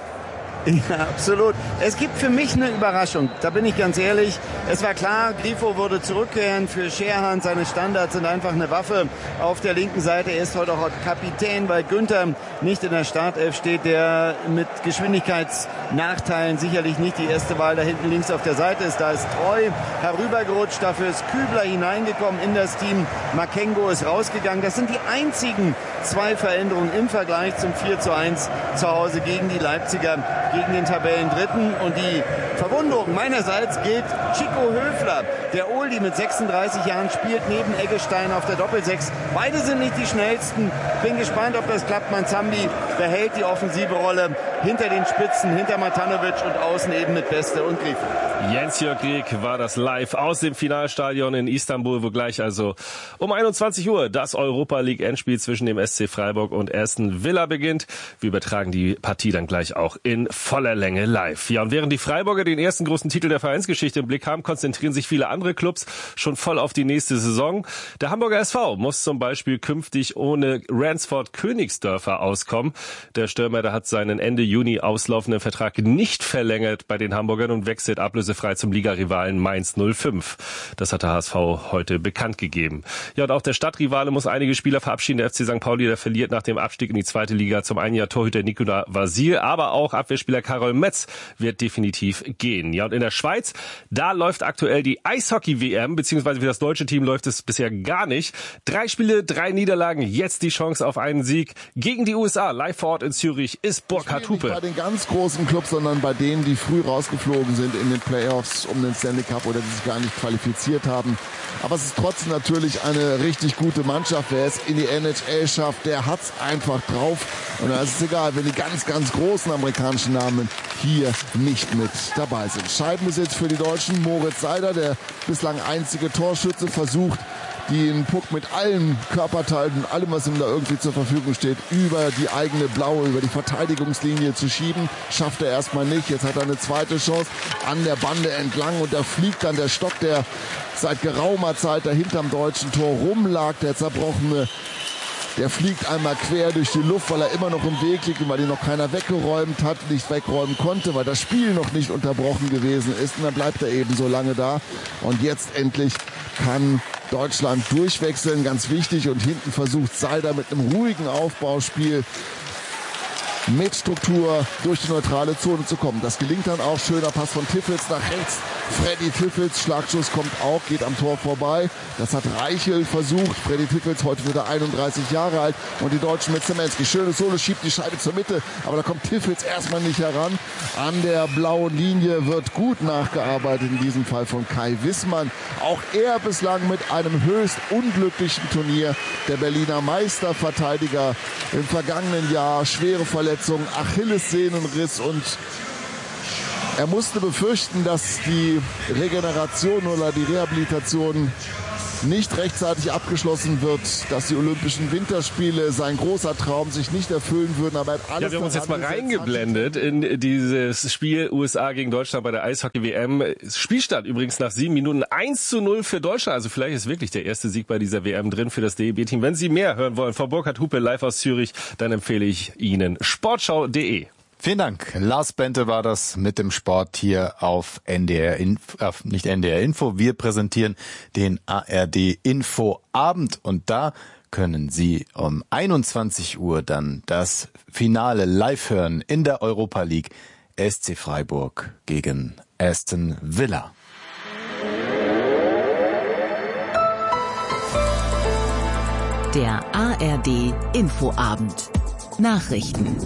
[SPEAKER 7] Ja, absolut. Es gibt für mich eine Überraschung, da bin ich ganz ehrlich. Es war klar, Grifo würde zurückkehren. Für Scherhan, seine Standards sind einfach eine Waffe auf der linken Seite. Er ist heute auch Kapitän, weil Günther nicht in der Startelf steht, der mit Geschwindigkeitsnachteilen sicherlich nicht die erste Wahl da hinten links auf der Seite ist. Da ist Treu herübergerutscht, dafür ist Kübler hineingekommen in das Team. Makengo ist rausgegangen. Das sind die einzigen zwei Veränderungen im Vergleich zum vier zu eins zu Hause gegen die Leipziger, gegen den Tabellendritten. Und die Verwunderung meinerseits gilt Chico Höfler. Der Oldie mit sechsunddreißig Jahren spielt neben Eggestein auf der Doppelsechs. Beide sind nicht die schnellsten. Bin gespannt, ob das klappt. Manzambi behält die offensive Rolle hinter den Spitzen, hinter Matanovic und außen eben mit Beste und Grifo.
[SPEAKER 6] Jens-Jörg Rieck war das live aus dem Finalstadion in Istanbul, wo gleich also um einundzwanzig Uhr das Europa League Endspiel zwischen dem S C Freiburg und Aston Villa beginnt. Wir übertragen die Partie dann gleich auch in voller Länge live. Ja, und während die Freiburger den ersten großen Titel der Vereinsgeschichte im Blick haben, konzentrieren sich viele andere Clubs schon voll auf die nächste Saison. Der Hamburger S V muss zum Beispiel künftig ohne Ransford Königsdörfer auskommen. Der Stürmer, der hat seinen Ende Juni auslaufenden Vertrag nicht verlängert bei den Hamburgern und wechselt ablösefrei zum Ligarivalen Mainz null fünf. Das hat der H S V heute bekannt gegeben. Ja, und auch der Stadtrivale muss einige Spieler verabschieden. Der F C Sankt Pauli, der verliert nach dem Abstieg in die zweite Liga zum einen Jahr Torhüter Nicolas Vasil, aber auch Abwehrspieler Karol Metz wird definitiv gehen. Ja, und in der Schweiz, da läuft aktuell die Eishockey Eishockey-W M, beziehungsweise für das deutsche Team läuft es bisher gar nicht. Drei Spiele, drei Niederlagen, jetzt die Chance auf einen Sieg gegen die U S A. Live vor Ort in Zürich ist Burkhard Hupe.
[SPEAKER 5] Nicht bei den ganz großen Clubs, sondern bei denen, die früh rausgeflogen sind in den Playoffs um den Stanley Cup oder die sich gar nicht qualifiziert haben. Aber es ist trotzdem natürlich eine richtig gute Mannschaft. Wer es in die N H L schafft, der hat's einfach drauf. Und da ist es egal, wenn die ganz, ganz großen amerikanischen Namen hier nicht mit dabei sind. Scheibenbesitz für die Deutschen. Moritz Seider, der bislang einzige Torschütze, versucht, den Puck mit allen Körperteilen und allem, was ihm da irgendwie zur Verfügung steht, über die eigene blaue, über die Verteidigungslinie zu schieben. Schafft er erstmal nicht. Jetzt hat er eine zweite Chance an der Bande entlang und da fliegt dann der Stock, der seit geraumer Zeit da hinterm deutschen Tor rumlag, der zerbrochene. Der fliegt einmal quer durch die Luft, weil er immer noch im Weg liegt und weil ihn noch keiner weggeräumt hat, nicht wegräumen konnte, weil das Spiel noch nicht unterbrochen gewesen ist. Und dann bleibt er eben so lange da. Und jetzt endlich kann Deutschland durchwechseln, ganz wichtig. Und hinten versucht Seider mit einem ruhigen Aufbauspiel mit Struktur durch die neutrale Zone zu kommen. Das gelingt dann auch. Schöner Pass von Tiffels nach rechts. Freddy Tiffels, Schlagschuss kommt auch, geht am Tor vorbei. Das hat Reichel versucht. Freddy Tiffels, heute wird er einunddreißig Jahre alt. Und die Deutschen mit Zemenski. Schönes Solo, schiebt die Scheibe zur Mitte. Aber da kommt Tiffels erstmal nicht heran. An der blauen Linie wird gut nachgearbeitet, in diesem Fall von Kai Wissmann. Auch er bislang mit einem höchst unglücklichen Turnier. Der Berliner Meisterverteidiger im vergangenen Jahr. Schwere Verletzung, Achillessehnenriss und er musste befürchten, dass die Regeneration oder die Rehabilitation nicht rechtzeitig abgeschlossen wird, dass die Olympischen Winterspiele, sein großer Traum, sich nicht erfüllen würden. Aber er hat alles
[SPEAKER 6] ja, wir haben uns jetzt mal reingeblendet in dieses Spiel U S A gegen Deutschland bei der Eishockey-W M. Spielstand übrigens nach sieben Minuten eins zu null für Deutschland. Also vielleicht ist wirklich der erste Sieg bei dieser W M drin für das D E B-Team. Wenn Sie mehr hören wollen von Burkhard Hupe live aus Zürich, dann empfehle ich Ihnen sportschau punkt de.
[SPEAKER 23] Vielen Dank. Lars Bente war das mit dem Sport hier auf N D R Info, äh, nicht N D R Info. Wir präsentieren den A R D Infoabend und da können Sie um einundzwanzig Uhr dann das Finale live hören in der Europa League. S C Freiburg gegen Aston Villa.
[SPEAKER 22] Der A R D Infoabend. Nachrichten.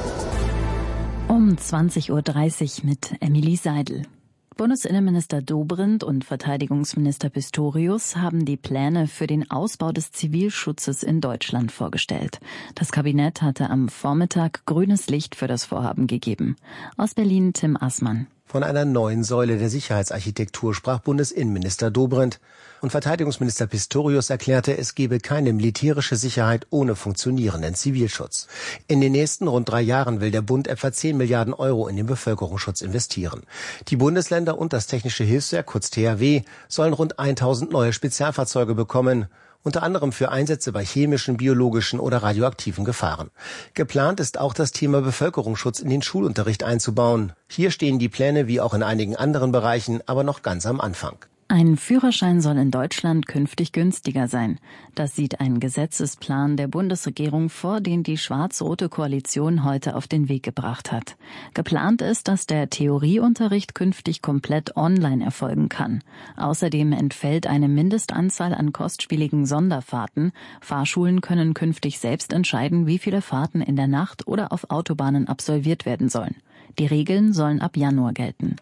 [SPEAKER 22] Um zwanzig Uhr dreißig mit Emily Seidel. Bundesinnenminister Dobrindt und Verteidigungsminister Pistorius haben die Pläne für den Ausbau des Zivilschutzes in Deutschland vorgestellt. Das Kabinett hatte am Vormittag grünes Licht für das Vorhaben gegeben. Aus Berlin Tim Assmann.
[SPEAKER 8] Von einer neuen Säule der Sicherheitsarchitektur sprach Bundesinnenminister Dobrindt. Und Verteidigungsminister Pistorius erklärte, es gebe keine militärische Sicherheit ohne funktionierenden Zivilschutz. In den nächsten rund drei Jahren will der Bund etwa zehn Milliarden Euro in den Bevölkerungsschutz investieren. Die Bundesländer und das Technische Hilfswerk, kurz T H W, sollen rund tausend neue Spezialfahrzeuge bekommen, unter anderem für Einsätze bei chemischen, biologischen oder radioaktiven Gefahren. Geplant ist auch das Thema Bevölkerungsschutz in den Schulunterricht einzubauen. Hier stehen die Pläne wie auch in einigen anderen Bereichen aber noch ganz am Anfang.
[SPEAKER 22] Ein Führerschein soll in Deutschland künftig günstiger sein. Das sieht ein Gesetzesplan der Bundesregierung vor, den die schwarz-rote Koalition heute auf den Weg gebracht hat. Geplant ist, dass der Theorieunterricht künftig komplett online erfolgen kann. Außerdem entfällt eine Mindestanzahl an kostspieligen Sonderfahrten. Fahrschulen können künftig selbst entscheiden, wie viele Fahrten in der Nacht oder auf Autobahnen absolviert werden sollen. Die Regeln sollen ab Januar gelten.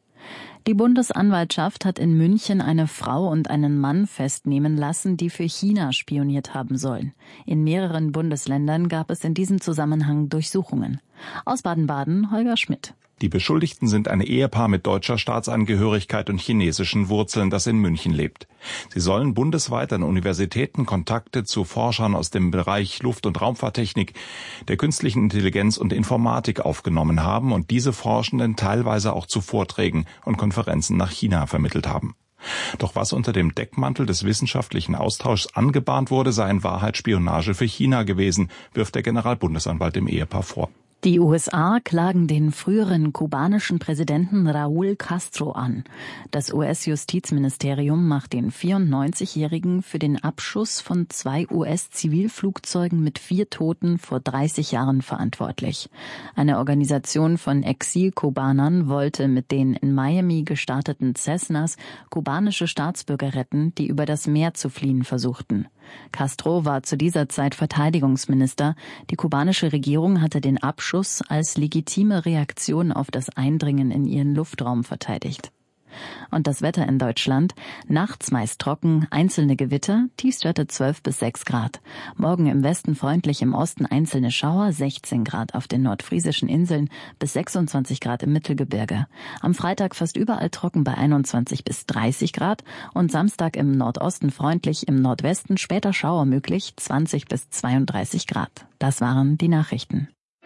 [SPEAKER 22] Die Bundesanwaltschaft hat in München eine Frau und einen Mann festnehmen lassen, die für China spioniert haben sollen. In mehreren Bundesländern gab es in diesem Zusammenhang Durchsuchungen. Aus Baden-Baden Holger Schmidt.
[SPEAKER 9] Die Beschuldigten sind ein Ehepaar mit deutscher Staatsangehörigkeit und chinesischen Wurzeln, das in München lebt. Sie sollen bundesweit an Universitäten Kontakte zu Forschern aus dem Bereich Luft- und Raumfahrttechnik, der künstlichen Intelligenz und Informatik aufgenommen haben und diese Forschenden teilweise auch zu Vorträgen und Konferenzen nach China vermittelt haben. Doch was unter dem Deckmantel des wissenschaftlichen Austauschs angebahnt wurde, sei in Wahrheit Spionage für China gewesen, wirft der Generalbundesanwalt dem Ehepaar vor.
[SPEAKER 22] Die U S A klagen den früheren kubanischen Präsidenten Raúl Castro an. Das U S-Justizministerium macht den vierundneunzigjährigen für den Abschuss von zwei U S-Zivilflugzeugen mit vier Toten vor dreißig Jahren verantwortlich. Eine Organisation von Exil-Kubanern wollte mit den in Miami gestarteten Cessnas kubanische Staatsbürger retten, die über das Meer zu fliehen versuchten. Castro war zu dieser Zeit Verteidigungsminister. Die kubanische Regierung hatte den Abschuss als legitime Reaktion auf das Eindringen in ihren Luftraum verteidigt. Und das Wetter in Deutschland: nachts meist trocken, einzelne Gewitter, Tiefstwerte zwölf bis sechs Grad. Morgen im Westen freundlich, im Osten einzelne Schauer, sechzehn Grad auf den nordfriesischen Inseln bis sechsundzwanzig Grad im Mittelgebirge. Am Freitag fast überall trocken bei einundzwanzig bis dreißig Grad und Samstag im Nordosten freundlich, im Nordwesten später Schauer möglich, zwanzig bis zweiunddreißig Grad. Das waren die Nachrichten.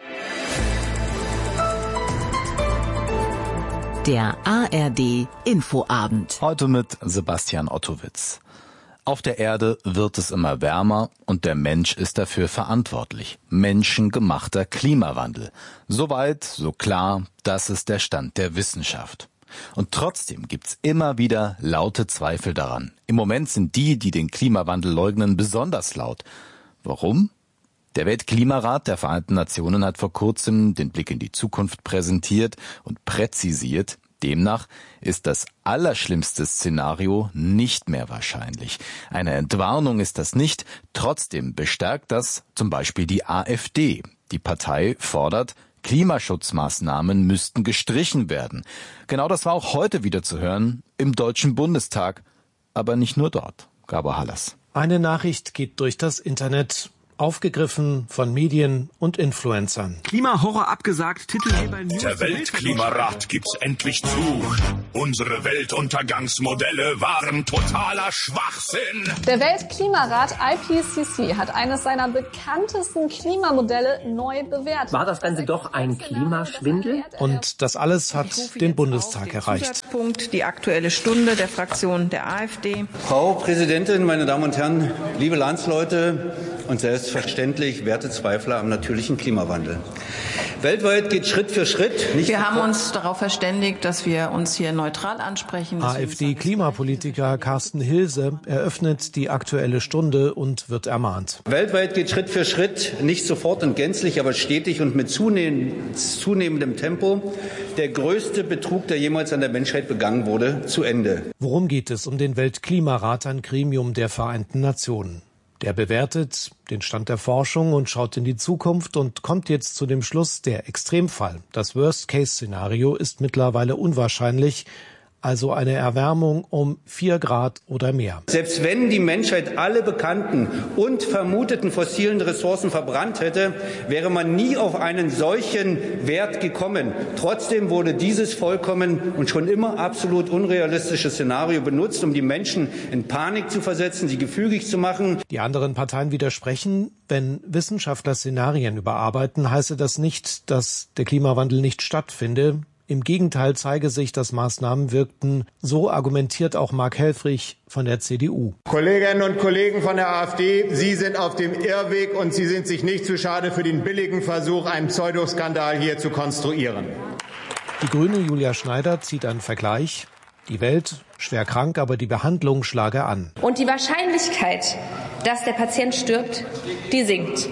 [SPEAKER 21] Der A R D Infoabend.
[SPEAKER 23] Heute mit Sebastian Ottowitz. Auf der Erde wird es immer wärmer und der Mensch ist dafür verantwortlich. Menschengemachter Klimawandel. Soweit, so klar, das ist der Stand der Wissenschaft. Und trotzdem gibt's immer wieder laute Zweifel daran. Im Moment sind die, die den Klimawandel leugnen, besonders laut. Warum? Der Weltklimarat der Vereinten Nationen hat vor kurzem den Blick in die Zukunft präsentiert und präzisiert. Demnach ist das allerschlimmste Szenario nicht mehr wahrscheinlich. Eine Entwarnung ist das nicht. Trotzdem bestärkt das zum Beispiel die AfD. Die Partei fordert, Klimaschutzmaßnahmen müssten gestrichen werden. Genau das war auch heute wieder zu hören im Deutschen Bundestag. Aber nicht nur dort. Gabor Hallas.
[SPEAKER 10] Eine Nachricht geht durch das Internet. Aufgegriffen von Medien und Influencern.
[SPEAKER 11] Klimahorror abgesagt, Titelgeber News.
[SPEAKER 12] Der Weltklimarat gibt's endlich zu. Unsere Weltuntergangsmodelle waren totaler Schwachsinn.
[SPEAKER 13] Der Weltklimarat I P C C hat eines seiner bekanntesten Klimamodelle neu bewertet.
[SPEAKER 25] War das Ganze doch ein Klimaschwindel?
[SPEAKER 10] Und das alles hat den Bundestag erreicht.
[SPEAKER 26] Punkt, die Aktuelle Stunde der Fraktion der AfD.
[SPEAKER 27] Frau Präsidentin, meine Damen und Herren, liebe Landsleute und selbst Selbstverständlich werte Zweifler am natürlichen Klimawandel. Weltweit geht Schritt für Schritt. Nicht
[SPEAKER 26] wir haben uns darauf verständigt, dass wir uns hier neutral ansprechen.
[SPEAKER 10] AfD-Klimapolitiker Carsten Hilse eröffnet die Aktuelle Stunde und wird ermahnt.
[SPEAKER 27] Weltweit geht Schritt für Schritt, nicht sofort und gänzlich, aber stetig und mit zunehmend, zunehmendem Tempo, der größte Betrug, der jemals an der Menschheit begangen wurde, zu Ende.
[SPEAKER 10] Worum geht es? Um den Weltklimarat, ein Gremium der Vereinten Nationen. Der bewertet den Stand der Forschung und schaut in die Zukunft und kommt jetzt zu dem Schluss, der Extremfall, das Worst-Case-Szenario ist mittlerweile unwahrscheinlich, also eine Erwärmung um vier Grad oder mehr.
[SPEAKER 27] Selbst wenn die Menschheit alle bekannten und vermuteten fossilen Ressourcen verbrannt hätte, wäre man nie auf einen solchen Wert gekommen. Trotzdem wurde dieses vollkommen und schon immer absolut unrealistische Szenario benutzt, um die Menschen in Panik zu versetzen, sie gefügig zu machen.
[SPEAKER 10] Die anderen Parteien widersprechen. Wenn Wissenschaftler Szenarien überarbeiten, heiße das nicht, dass der Klimawandel nicht stattfinde. Im Gegenteil zeige sich, dass Maßnahmen wirkten. So argumentiert auch Mark Helfrich von der C D U.
[SPEAKER 28] Kolleginnen und Kollegen von der AfD, Sie sind auf dem Irrweg und Sie sind sich nicht zu schade für den billigen Versuch, einen Pseudoskandal hier zu konstruieren.
[SPEAKER 10] Die Grüne Julia Schneider zieht einen Vergleich. Die Welt schwer krank, aber die Behandlung schlage an.
[SPEAKER 13] Und die Wahrscheinlichkeit, dass der Patient stirbt, die sinkt.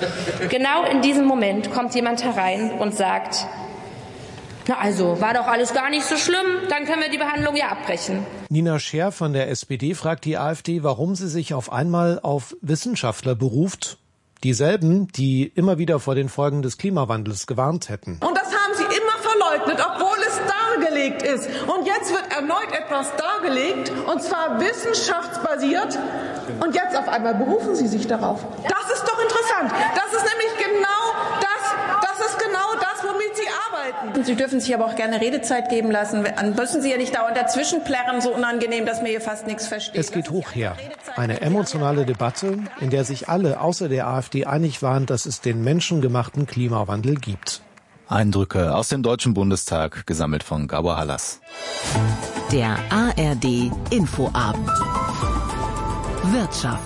[SPEAKER 13] Genau in diesem Moment kommt jemand herein und sagt: Na also, war doch alles gar nicht so schlimm, dann können wir die Behandlung ja abbrechen.
[SPEAKER 10] Nina Scher von der S P D fragt die AfD, warum sie sich auf einmal auf Wissenschaftler beruft. Dieselben, die immer wieder vor den Folgen des Klimawandels gewarnt hätten.
[SPEAKER 29] Und das haben sie immer verleugnet, obwohl es dargelegt ist. Und jetzt wird erneut etwas dargelegt, und zwar wissenschaftsbasiert. Und jetzt auf einmal berufen sie sich darauf. Das ist doch interessant. Das ist nämlich genau das, das ist genau das, womit sie arbeiten.
[SPEAKER 26] Sie dürfen sich aber auch gerne Redezeit geben lassen. Dann müssen Sie ja nicht dauernd dazwischen plärren, so unangenehm, dass mir hier fast nichts versteht.
[SPEAKER 10] Es geht hoch her. Eine emotionale Debatte, in der sich alle außer der AfD einig waren, dass es den menschengemachten Klimawandel gibt.
[SPEAKER 23] Eindrücke aus dem Deutschen Bundestag, gesammelt von Gabor Hallas.
[SPEAKER 21] Der A R D Infoabend. Wirtschaft.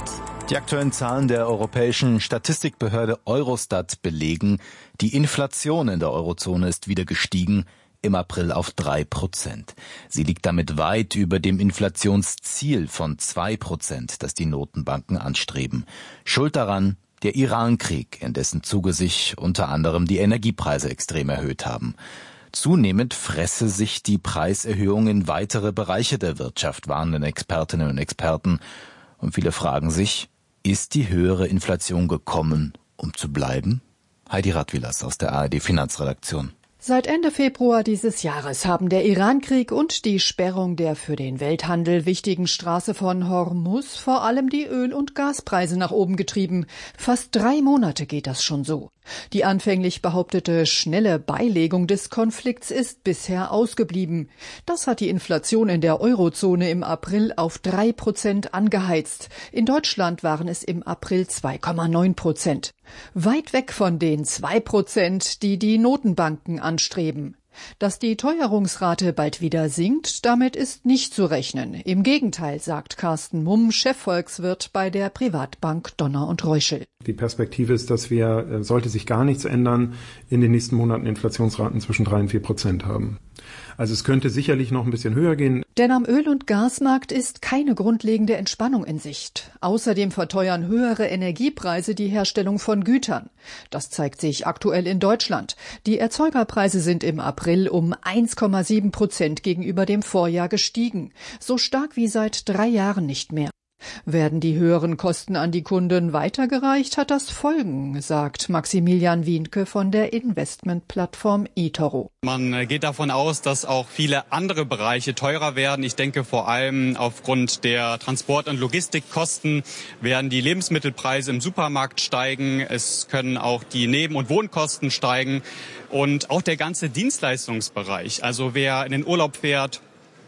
[SPEAKER 23] Die aktuellen Zahlen der europäischen Statistikbehörde Eurostat belegen, die Inflation in der Eurozone ist wieder gestiegen, im April auf drei Prozent. Sie liegt damit weit über dem Inflationsziel von zwei Prozent, das die Notenbanken anstreben. Schuld daran der Iran-Krieg, in dessen Zuge sich unter anderem die Energiepreise extrem erhöht haben. Zunehmend fresse sich die Preiserhöhung in weitere Bereiche der Wirtschaft, warnen Expertinnen und Experten. Und viele fragen sich, ist die höhere Inflation gekommen, um zu bleiben? Heidi Radwilas aus der A R D Finanzredaktion.
[SPEAKER 4] Seit Ende Februar dieses Jahres haben der Iran-Krieg und die Sperrung der für den Welthandel wichtigen Straße von Hormuz vor allem die Öl- und Gaspreise nach oben getrieben. Fast drei Monate geht das schon so. Die anfänglich behauptete schnelle Beilegung des Konflikts ist bisher ausgeblieben. Das hat die Inflation in der Eurozone im April auf drei Prozent angeheizt. In Deutschland waren es im April zwei Komma neun Prozent. Weit weg von den zwei Prozent, die die Notenbanken anstreben. Dass die Teuerungsrate bald wieder sinkt, damit ist nicht zu rechnen. Im Gegenteil, sagt Carsten Mumm, Chefvolkswirt bei der Privatbank Donner und Reuschel.
[SPEAKER 14] Die Perspektive ist, dass wir, sollte sich gar nichts ändern, in den nächsten Monaten Inflationsraten zwischen drei und vier Prozent haben. Also es könnte sicherlich noch ein bisschen höher gehen.
[SPEAKER 4] Denn am Öl- und Gasmarkt ist keine grundlegende Entspannung in Sicht. Außerdem verteuern höhere Energiepreise die Herstellung von Gütern. Das zeigt sich aktuell in Deutschland. Die Erzeugerpreise sind im April um eins Komma sieben Prozent gegenüber dem Vorjahr gestiegen. So stark wie seit drei Jahren nicht mehr. Werden die höheren Kosten an die Kunden weitergereicht, hat das Folgen, sagt Maximilian Wienke von der Investmentplattform eToro.
[SPEAKER 15] Man geht davon aus, dass auch viele andere Bereiche teurer werden. Ich denke vor allem aufgrund der Transport- und Logistikkosten werden die Lebensmittelpreise im Supermarkt steigen. Es können auch die Neben- und Wohnkosten steigen und auch der ganze Dienstleistungsbereich. Also wer in den Urlaub fährt,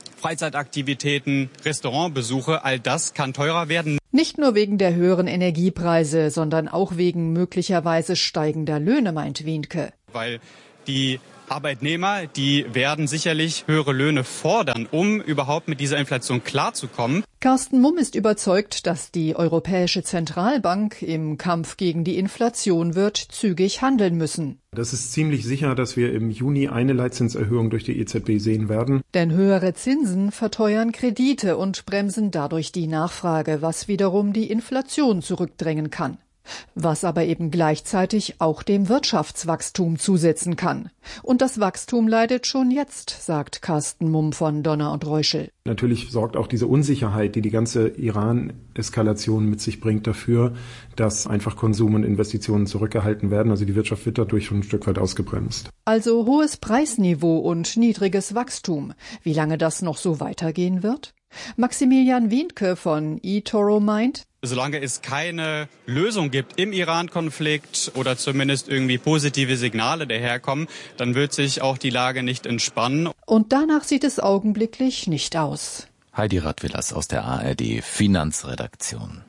[SPEAKER 15] Freizeitaktivitäten, Restaurantbesuche, all das kann teurer werden.
[SPEAKER 4] Nicht nur wegen der höheren Energiepreise, sondern auch wegen möglicherweise steigender Löhne, meint Wienke.
[SPEAKER 15] Weil die Arbeitnehmer, die werden sicherlich höhere Löhne fordern, um überhaupt mit dieser Inflation klarzukommen.
[SPEAKER 4] Carsten Mumm ist überzeugt, dass die Europäische Zentralbank im Kampf gegen die Inflation wird zügig handeln müssen.
[SPEAKER 14] Das ist ziemlich sicher, dass wir im Juni eine Leitzinserhöhung durch die E Z B sehen werden.
[SPEAKER 4] Denn höhere Zinsen verteuern Kredite und bremsen dadurch die Nachfrage, was wiederum die Inflation zurückdrängen kann. Was aber eben gleichzeitig auch dem Wirtschaftswachstum zusetzen kann. Und das Wachstum leidet schon jetzt, sagt Carsten Mumm von Donner und Reuschel.
[SPEAKER 14] Natürlich sorgt auch diese Unsicherheit, die die ganze Iran-Eskalation mit sich bringt, dafür, dass einfach Konsum und Investitionen zurückgehalten werden. Also die Wirtschaft wird dadurch schon ein Stück weit ausgebremst.
[SPEAKER 4] Also hohes Preisniveau und niedriges Wachstum. Wie lange das noch so weitergehen wird? Maximilian Wienke von eToro meint,
[SPEAKER 15] solange es keine Lösung gibt im Iran-Konflikt oder zumindest irgendwie positive Signale daherkommen, dann wird sich auch die Lage nicht entspannen.
[SPEAKER 4] Und danach sieht es augenblicklich nicht aus.
[SPEAKER 23] Heidi Radwilas aus der A R D Finanzredaktion.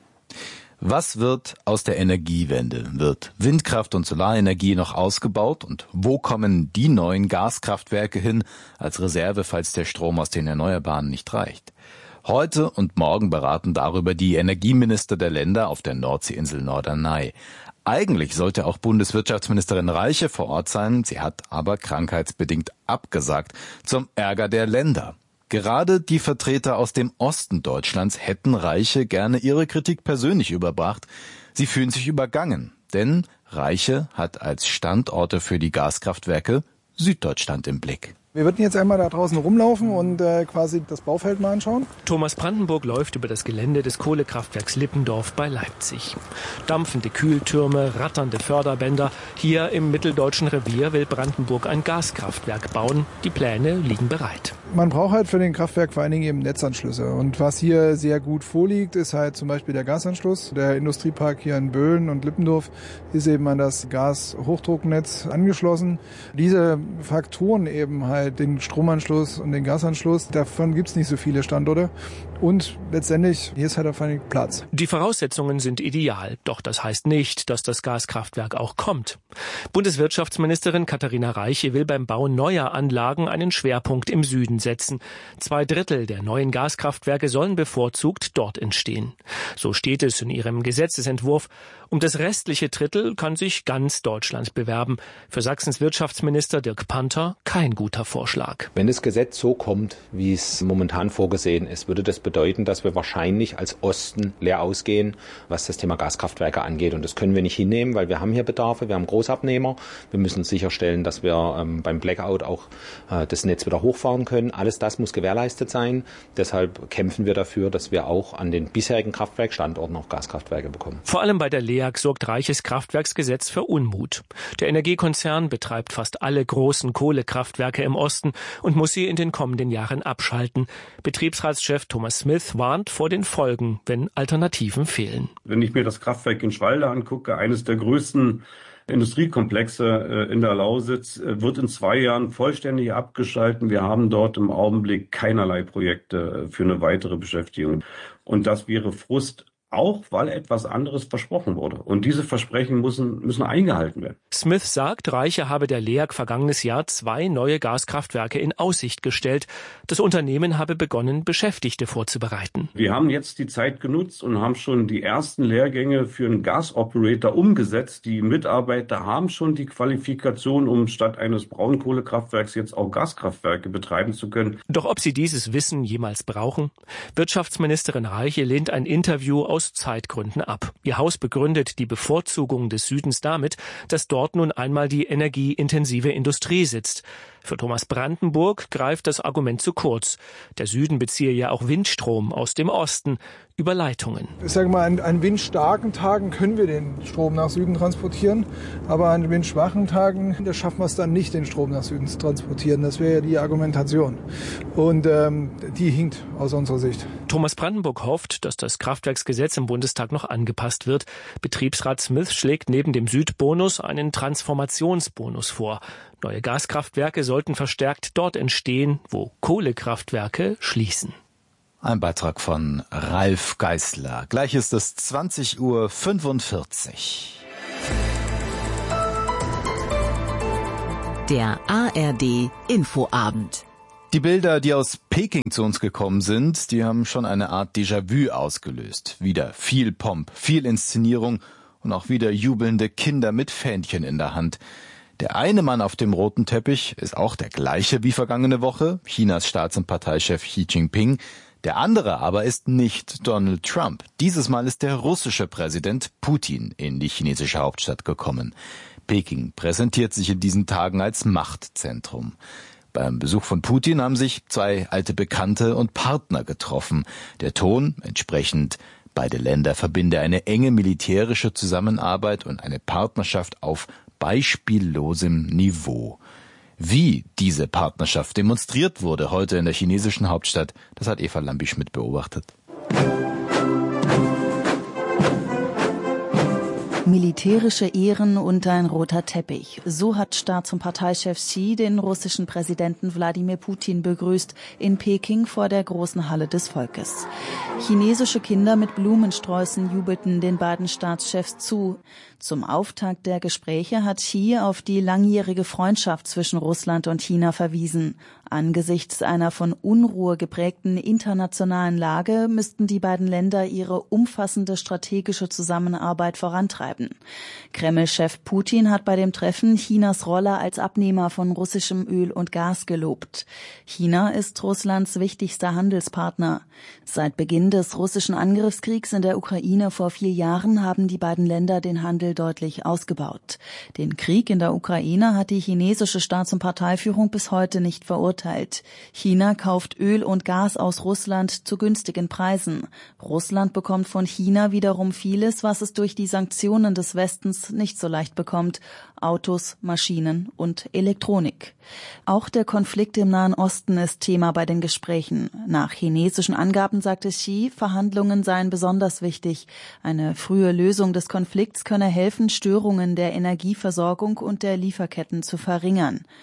[SPEAKER 23] Was wird aus der Energiewende? Wird Windkraft und Solarenergie noch ausgebaut? Und wo kommen die neuen Gaskraftwerke hin als Reserve, falls der Strom aus den Erneuerbaren nicht reicht? Heute und morgen beraten darüber die Energieminister der Länder auf der Nordseeinsel Norderney. Eigentlich sollte auch Bundeswirtschaftsministerin Reiche vor Ort sein, sie hat aber krankheitsbedingt abgesagt, zum Ärger der Länder. Gerade die Vertreter aus dem Osten Deutschlands hätten Reiche gerne ihre Kritik persönlich überbracht. Sie fühlen sich übergangen, denn Reiche hat als Standorte für die Gaskraftwerke Süddeutschland im Blick.
[SPEAKER 16] Wir würden jetzt einmal da draußen rumlaufen und äh, quasi das Baufeld mal anschauen.
[SPEAKER 17] Thomas Brandenburg läuft über das Gelände des Kohlekraftwerks Lippendorf bei Leipzig. Dampfende Kühltürme, ratternde Förderbänder. Hier im mitteldeutschen Revier will Brandenburg ein Gaskraftwerk bauen. Die Pläne liegen bereit.
[SPEAKER 16] Man braucht halt für den Kraftwerk vor allen Dingen eben Netzanschlüsse. Und was hier sehr gut vorliegt, ist halt zum Beispiel der Gasanschluss. Der Industriepark hier in Böhlen und Lippendorf ist eben an das Gashochdrucknetz angeschlossen. Diese Faktoren eben halt den Stromanschluss und den Gasanschluss, davon gibt es nicht so viele Standorte. Und letztendlich, hier ist halt auf einen Platz.
[SPEAKER 17] Die Voraussetzungen sind ideal, doch das heißt nicht, dass das Gaskraftwerk auch kommt. Bundeswirtschaftsministerin Katharina Reiche will beim Bau neuer Anlagen einen Schwerpunkt im Süden setzen. Zwei Drittel der neuen Gaskraftwerke sollen bevorzugt dort entstehen. So steht es in ihrem Gesetzesentwurf. Um das restliche Drittel kann sich ganz Deutschland bewerben. Für Sachsens Wirtschaftsminister Dirk Panther kein guter Vorschlag.
[SPEAKER 1] Wenn das Gesetz so kommt, wie es momentan vorgesehen ist, würde das bedeuten, dass wir wahrscheinlich als Osten leer ausgehen, was das Thema Gaskraftwerke angeht. Und das können wir nicht hinnehmen, weil wir haben hier Bedarfe, wir haben Großabnehmer. Wir müssen sicherstellen, dass wir ähm, beim Blackout auch äh, das Netz wieder hochfahren können. Alles das muss gewährleistet sein. Deshalb kämpfen wir dafür, dass wir auch an den bisherigen Kraftwerkstandorten auch Gaskraftwerke bekommen.
[SPEAKER 17] Vor allem bei der L E A G sorgt Reiches Kraftwerksgesetz für Unmut. Der Energiekonzern betreibt fast alle großen Kohlekraftwerke im Osten und muss sie in den kommenden Jahren abschalten. Betriebsratschef Thomas Smith warnt vor den Folgen, wenn Alternativen fehlen.
[SPEAKER 2] Wenn ich mir das Kraftwerk in Schwalde angucke, eines der größten Industriekomplexe in der Lausitz, wird in zwei Jahren vollständig abgeschalten. Wir haben dort im Augenblick keinerlei Projekte für eine weitere Beschäftigung. Und das wäre Frust, auch weil etwas anderes versprochen wurde. Und diese Versprechen müssen, müssen eingehalten werden.
[SPEAKER 17] Smith sagt, Reiche habe der L E A G vergangenes Jahr zwei neue Gaskraftwerke in Aussicht gestellt. Das Unternehmen habe begonnen, Beschäftigte vorzubereiten.
[SPEAKER 2] Wir haben jetzt die Zeit genutzt und haben schon die ersten Lehrgänge für einen Gasoperator umgesetzt. Die Mitarbeiter haben schon die Qualifikation, um statt eines Braunkohlekraftwerks jetzt auch Gaskraftwerke betreiben zu können.
[SPEAKER 17] Doch ob sie dieses Wissen jemals brauchen? Wirtschaftsministerin Reiche lehnt ein Interview aus aus Zeitgründen ab. Ihr Haus begründet die Bevorzugung des Südens damit, dass dort nun einmal die energieintensive Industrie sitzt. Für Thomas Brandenburg greift das Argument zu kurz. Der Süden beziehe ja auch Windstrom aus dem Osten über Leitungen.
[SPEAKER 16] Ich sage mal, an, an windstarken Tagen können wir den Strom nach Süden transportieren, aber an windschwachen Tagen, da schaffen wir es dann nicht, den Strom nach Süden zu transportieren. Das wäre ja die Argumentation. Und ähm, die hinkt aus unserer Sicht.
[SPEAKER 17] Thomas Brandenburg hofft, dass das Kraftwerksgesetz im Bundestag noch angepasst wird. Betriebsrat Smith schlägt neben dem Südbonus einen Transformationsbonus vor. Neue Gaskraftwerke sollten verstärkt dort entstehen, wo Kohlekraftwerke schließen.
[SPEAKER 23] Ein Beitrag von Ralf Geißler. Gleich ist es zwanzig Uhr fünfundvierzig.
[SPEAKER 3] Der A R D Infoabend.
[SPEAKER 23] Die Bilder, die aus Peking zu uns gekommen sind, die haben schon eine Art Déjà-vu ausgelöst. Wieder viel Pomp, viel Inszenierung und auch wieder jubelnde Kinder mit Fähnchen in der Hand. Der eine Mann auf dem roten Teppich ist auch der gleiche wie vergangene Woche, Chinas Staats- und Parteichef Xi Jinping. Der andere aber ist nicht Donald Trump. Dieses Mal ist der russische Präsident Putin in die chinesische Hauptstadt gekommen. Peking präsentiert sich in diesen Tagen als Machtzentrum. Beim Besuch von Putin haben sich zwei alte Bekannte und Partner getroffen. Der Ton entsprechend: beide Länder verbinde eine enge militärische Zusammenarbeit und eine Partnerschaft auf beispiellosem Niveau. Wie diese Partnerschaft demonstriert wurde heute in der chinesischen Hauptstadt, das hat Eva Lambi-Schmidt beobachtet.
[SPEAKER 22] Militärische Ehren und ein roter Teppich. So hat Staats- und Parteichef Xi den russischen Präsidenten Wladimir Putin begrüßt in Peking vor der großen Halle des Volkes. Chinesische Kinder mit Blumensträußen jubelten den beiden Staatschefs zu. Zum Auftakt der Gespräche hat Xi auf die langjährige Freundschaft zwischen Russland und China verwiesen. Angesichts einer von Unruhe geprägten internationalen Lage müssten die beiden Länder ihre umfassende strategische Zusammenarbeit vorantreiben. Kreml-Chef Putin hat bei dem Treffen Chinas Rolle als Abnehmer von russischem Öl und Gas gelobt. China ist Russlands wichtigster Handelspartner. Seit Beginn des russischen Angriffskriegs in der Ukraine vor vier Jahren haben die beiden Länder den Handel deutlich ausgebaut. Den Krieg in der Ukraine hat die chinesische Staats- und Parteiführung bis heute nicht verurteilt. China kauft Öl und Gas aus Russland zu günstigen Preisen. Russland bekommt von China wiederum vieles, was es durch die Sanktionen des Westens nicht so leicht bekommt: Autos, Maschinen und Elektronik. Auch der Konflikt im Nahen Osten ist Thema bei den Gesprächen. Nach chinesischen Angaben sagte Xi, Verhandlungen seien besonders wichtig. Eine frühe Lösung des Konflikts könne helfen, Störungen der Energieversorgung und der Lieferketten zu verringern.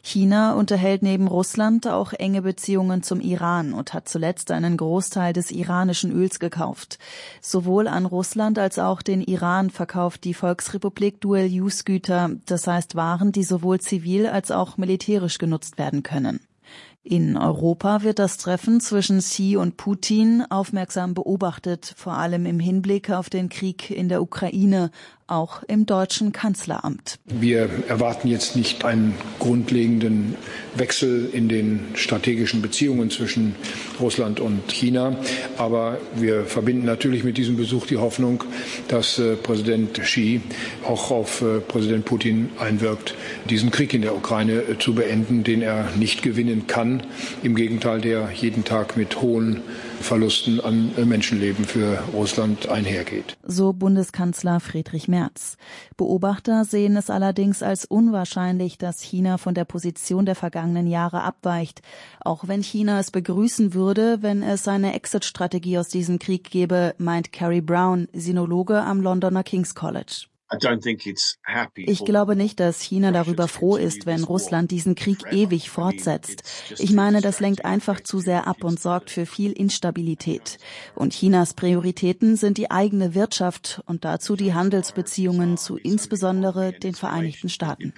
[SPEAKER 22] China unterhält neben Russland auch enge Beziehungen zum Iran und hat zuletzt einen Großteil des iranischen Öls gekauft. Sowohl an Russland als auch den Iran verkauft die Volksrepublik Dual-Use-Güter, das heißt Waren, die sowohl zivil als auch militärisch genutzt werden können. In Europa wird das Treffen zwischen Xi und Putin aufmerksam beobachtet, vor allem im Hinblick auf den Krieg in der Ukraine, auch im deutschen Kanzleramt.
[SPEAKER 5] Wir erwarten jetzt nicht einen grundlegenden Wechsel in den strategischen Beziehungen zwischen Russland und China, aber wir verbinden natürlich mit diesem Besuch die Hoffnung, dass äh, Präsident Xi auch auf äh, Präsident Putin einwirkt, diesen Krieg in der Ukraine äh, zu beenden, den er nicht gewinnen kann. Im Gegenteil, der jeden Tag mit hohen Verlusten an Menschenleben für Russland einhergeht.
[SPEAKER 22] So Bundeskanzler Friedrich Merz. Beobachter sehen es allerdings als unwahrscheinlich, dass China von der Position der vergangenen Jahre abweicht. Auch wenn China es begrüßen würde, wenn es eine Exit-Strategie aus diesem Krieg gäbe, meint Carrie Brown, Sinologe am Londoner King's College. Ich glaube nicht, dass China darüber froh ist, wenn Russland diesen Krieg ewig fortsetzt. Ich meine, das lenkt einfach zu sehr ab und sorgt für viel Instabilität. Und Chinas Prioritäten sind die eigene Wirtschaft und dazu die Handelsbeziehungen zu insbesondere den Vereinigten Staaten.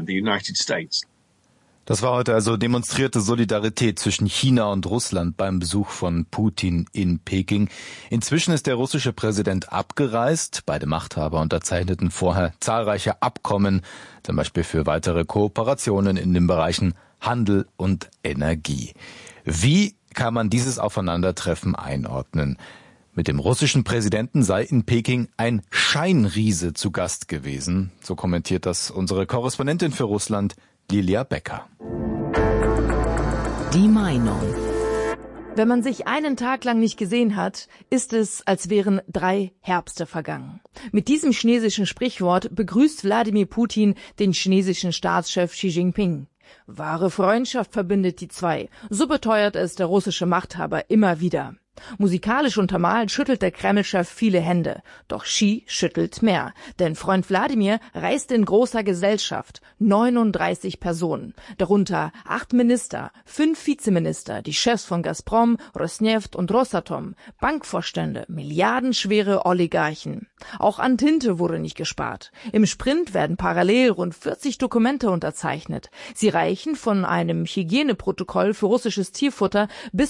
[SPEAKER 23] Das war heute also demonstrierte Solidarität zwischen China und Russland beim Besuch von Putin in Peking. Inzwischen ist der russische Präsident abgereist. Beide Machthaber unterzeichneten vorher zahlreiche Abkommen, zum Beispiel für weitere Kooperationen in den Bereichen Handel und Energie. Wie kann man dieses Aufeinandertreffen einordnen? Mit dem russischen Präsidenten sei in Peking ein Scheinriese zu Gast gewesen. So kommentiert das unsere Korrespondentin für Russland, Lilia Becker.
[SPEAKER 3] Die Meinung.
[SPEAKER 6] Wenn man sich einen Tag lang nicht gesehen hat, ist es, als wären drei Herbste vergangen. Mit diesem chinesischen Sprichwort begrüßt Wladimir Putin den chinesischen Staatschef Xi Jinping. Wahre Freundschaft verbindet die zwei, so beteuert es der russische Machthaber immer wieder. Musikalisch untermalt schüttelt der Kreml-Chef viele Hände, doch Xi schüttelt mehr, denn Freund Wladimir reist in großer Gesellschaft, neununddreißig Personen, darunter acht Minister, fünf Vizeminister, die Chefs von Gazprom, Rosneft und Rosatom, Bankvorstände, milliardenschwere Oligarchen. Auch an Tinte wurde nicht gespart. Im Sprint werden parallel rund vierzig Dokumente unterzeichnet. Sie reichen von einem Hygieneprotokoll für russisches Tierfutter bis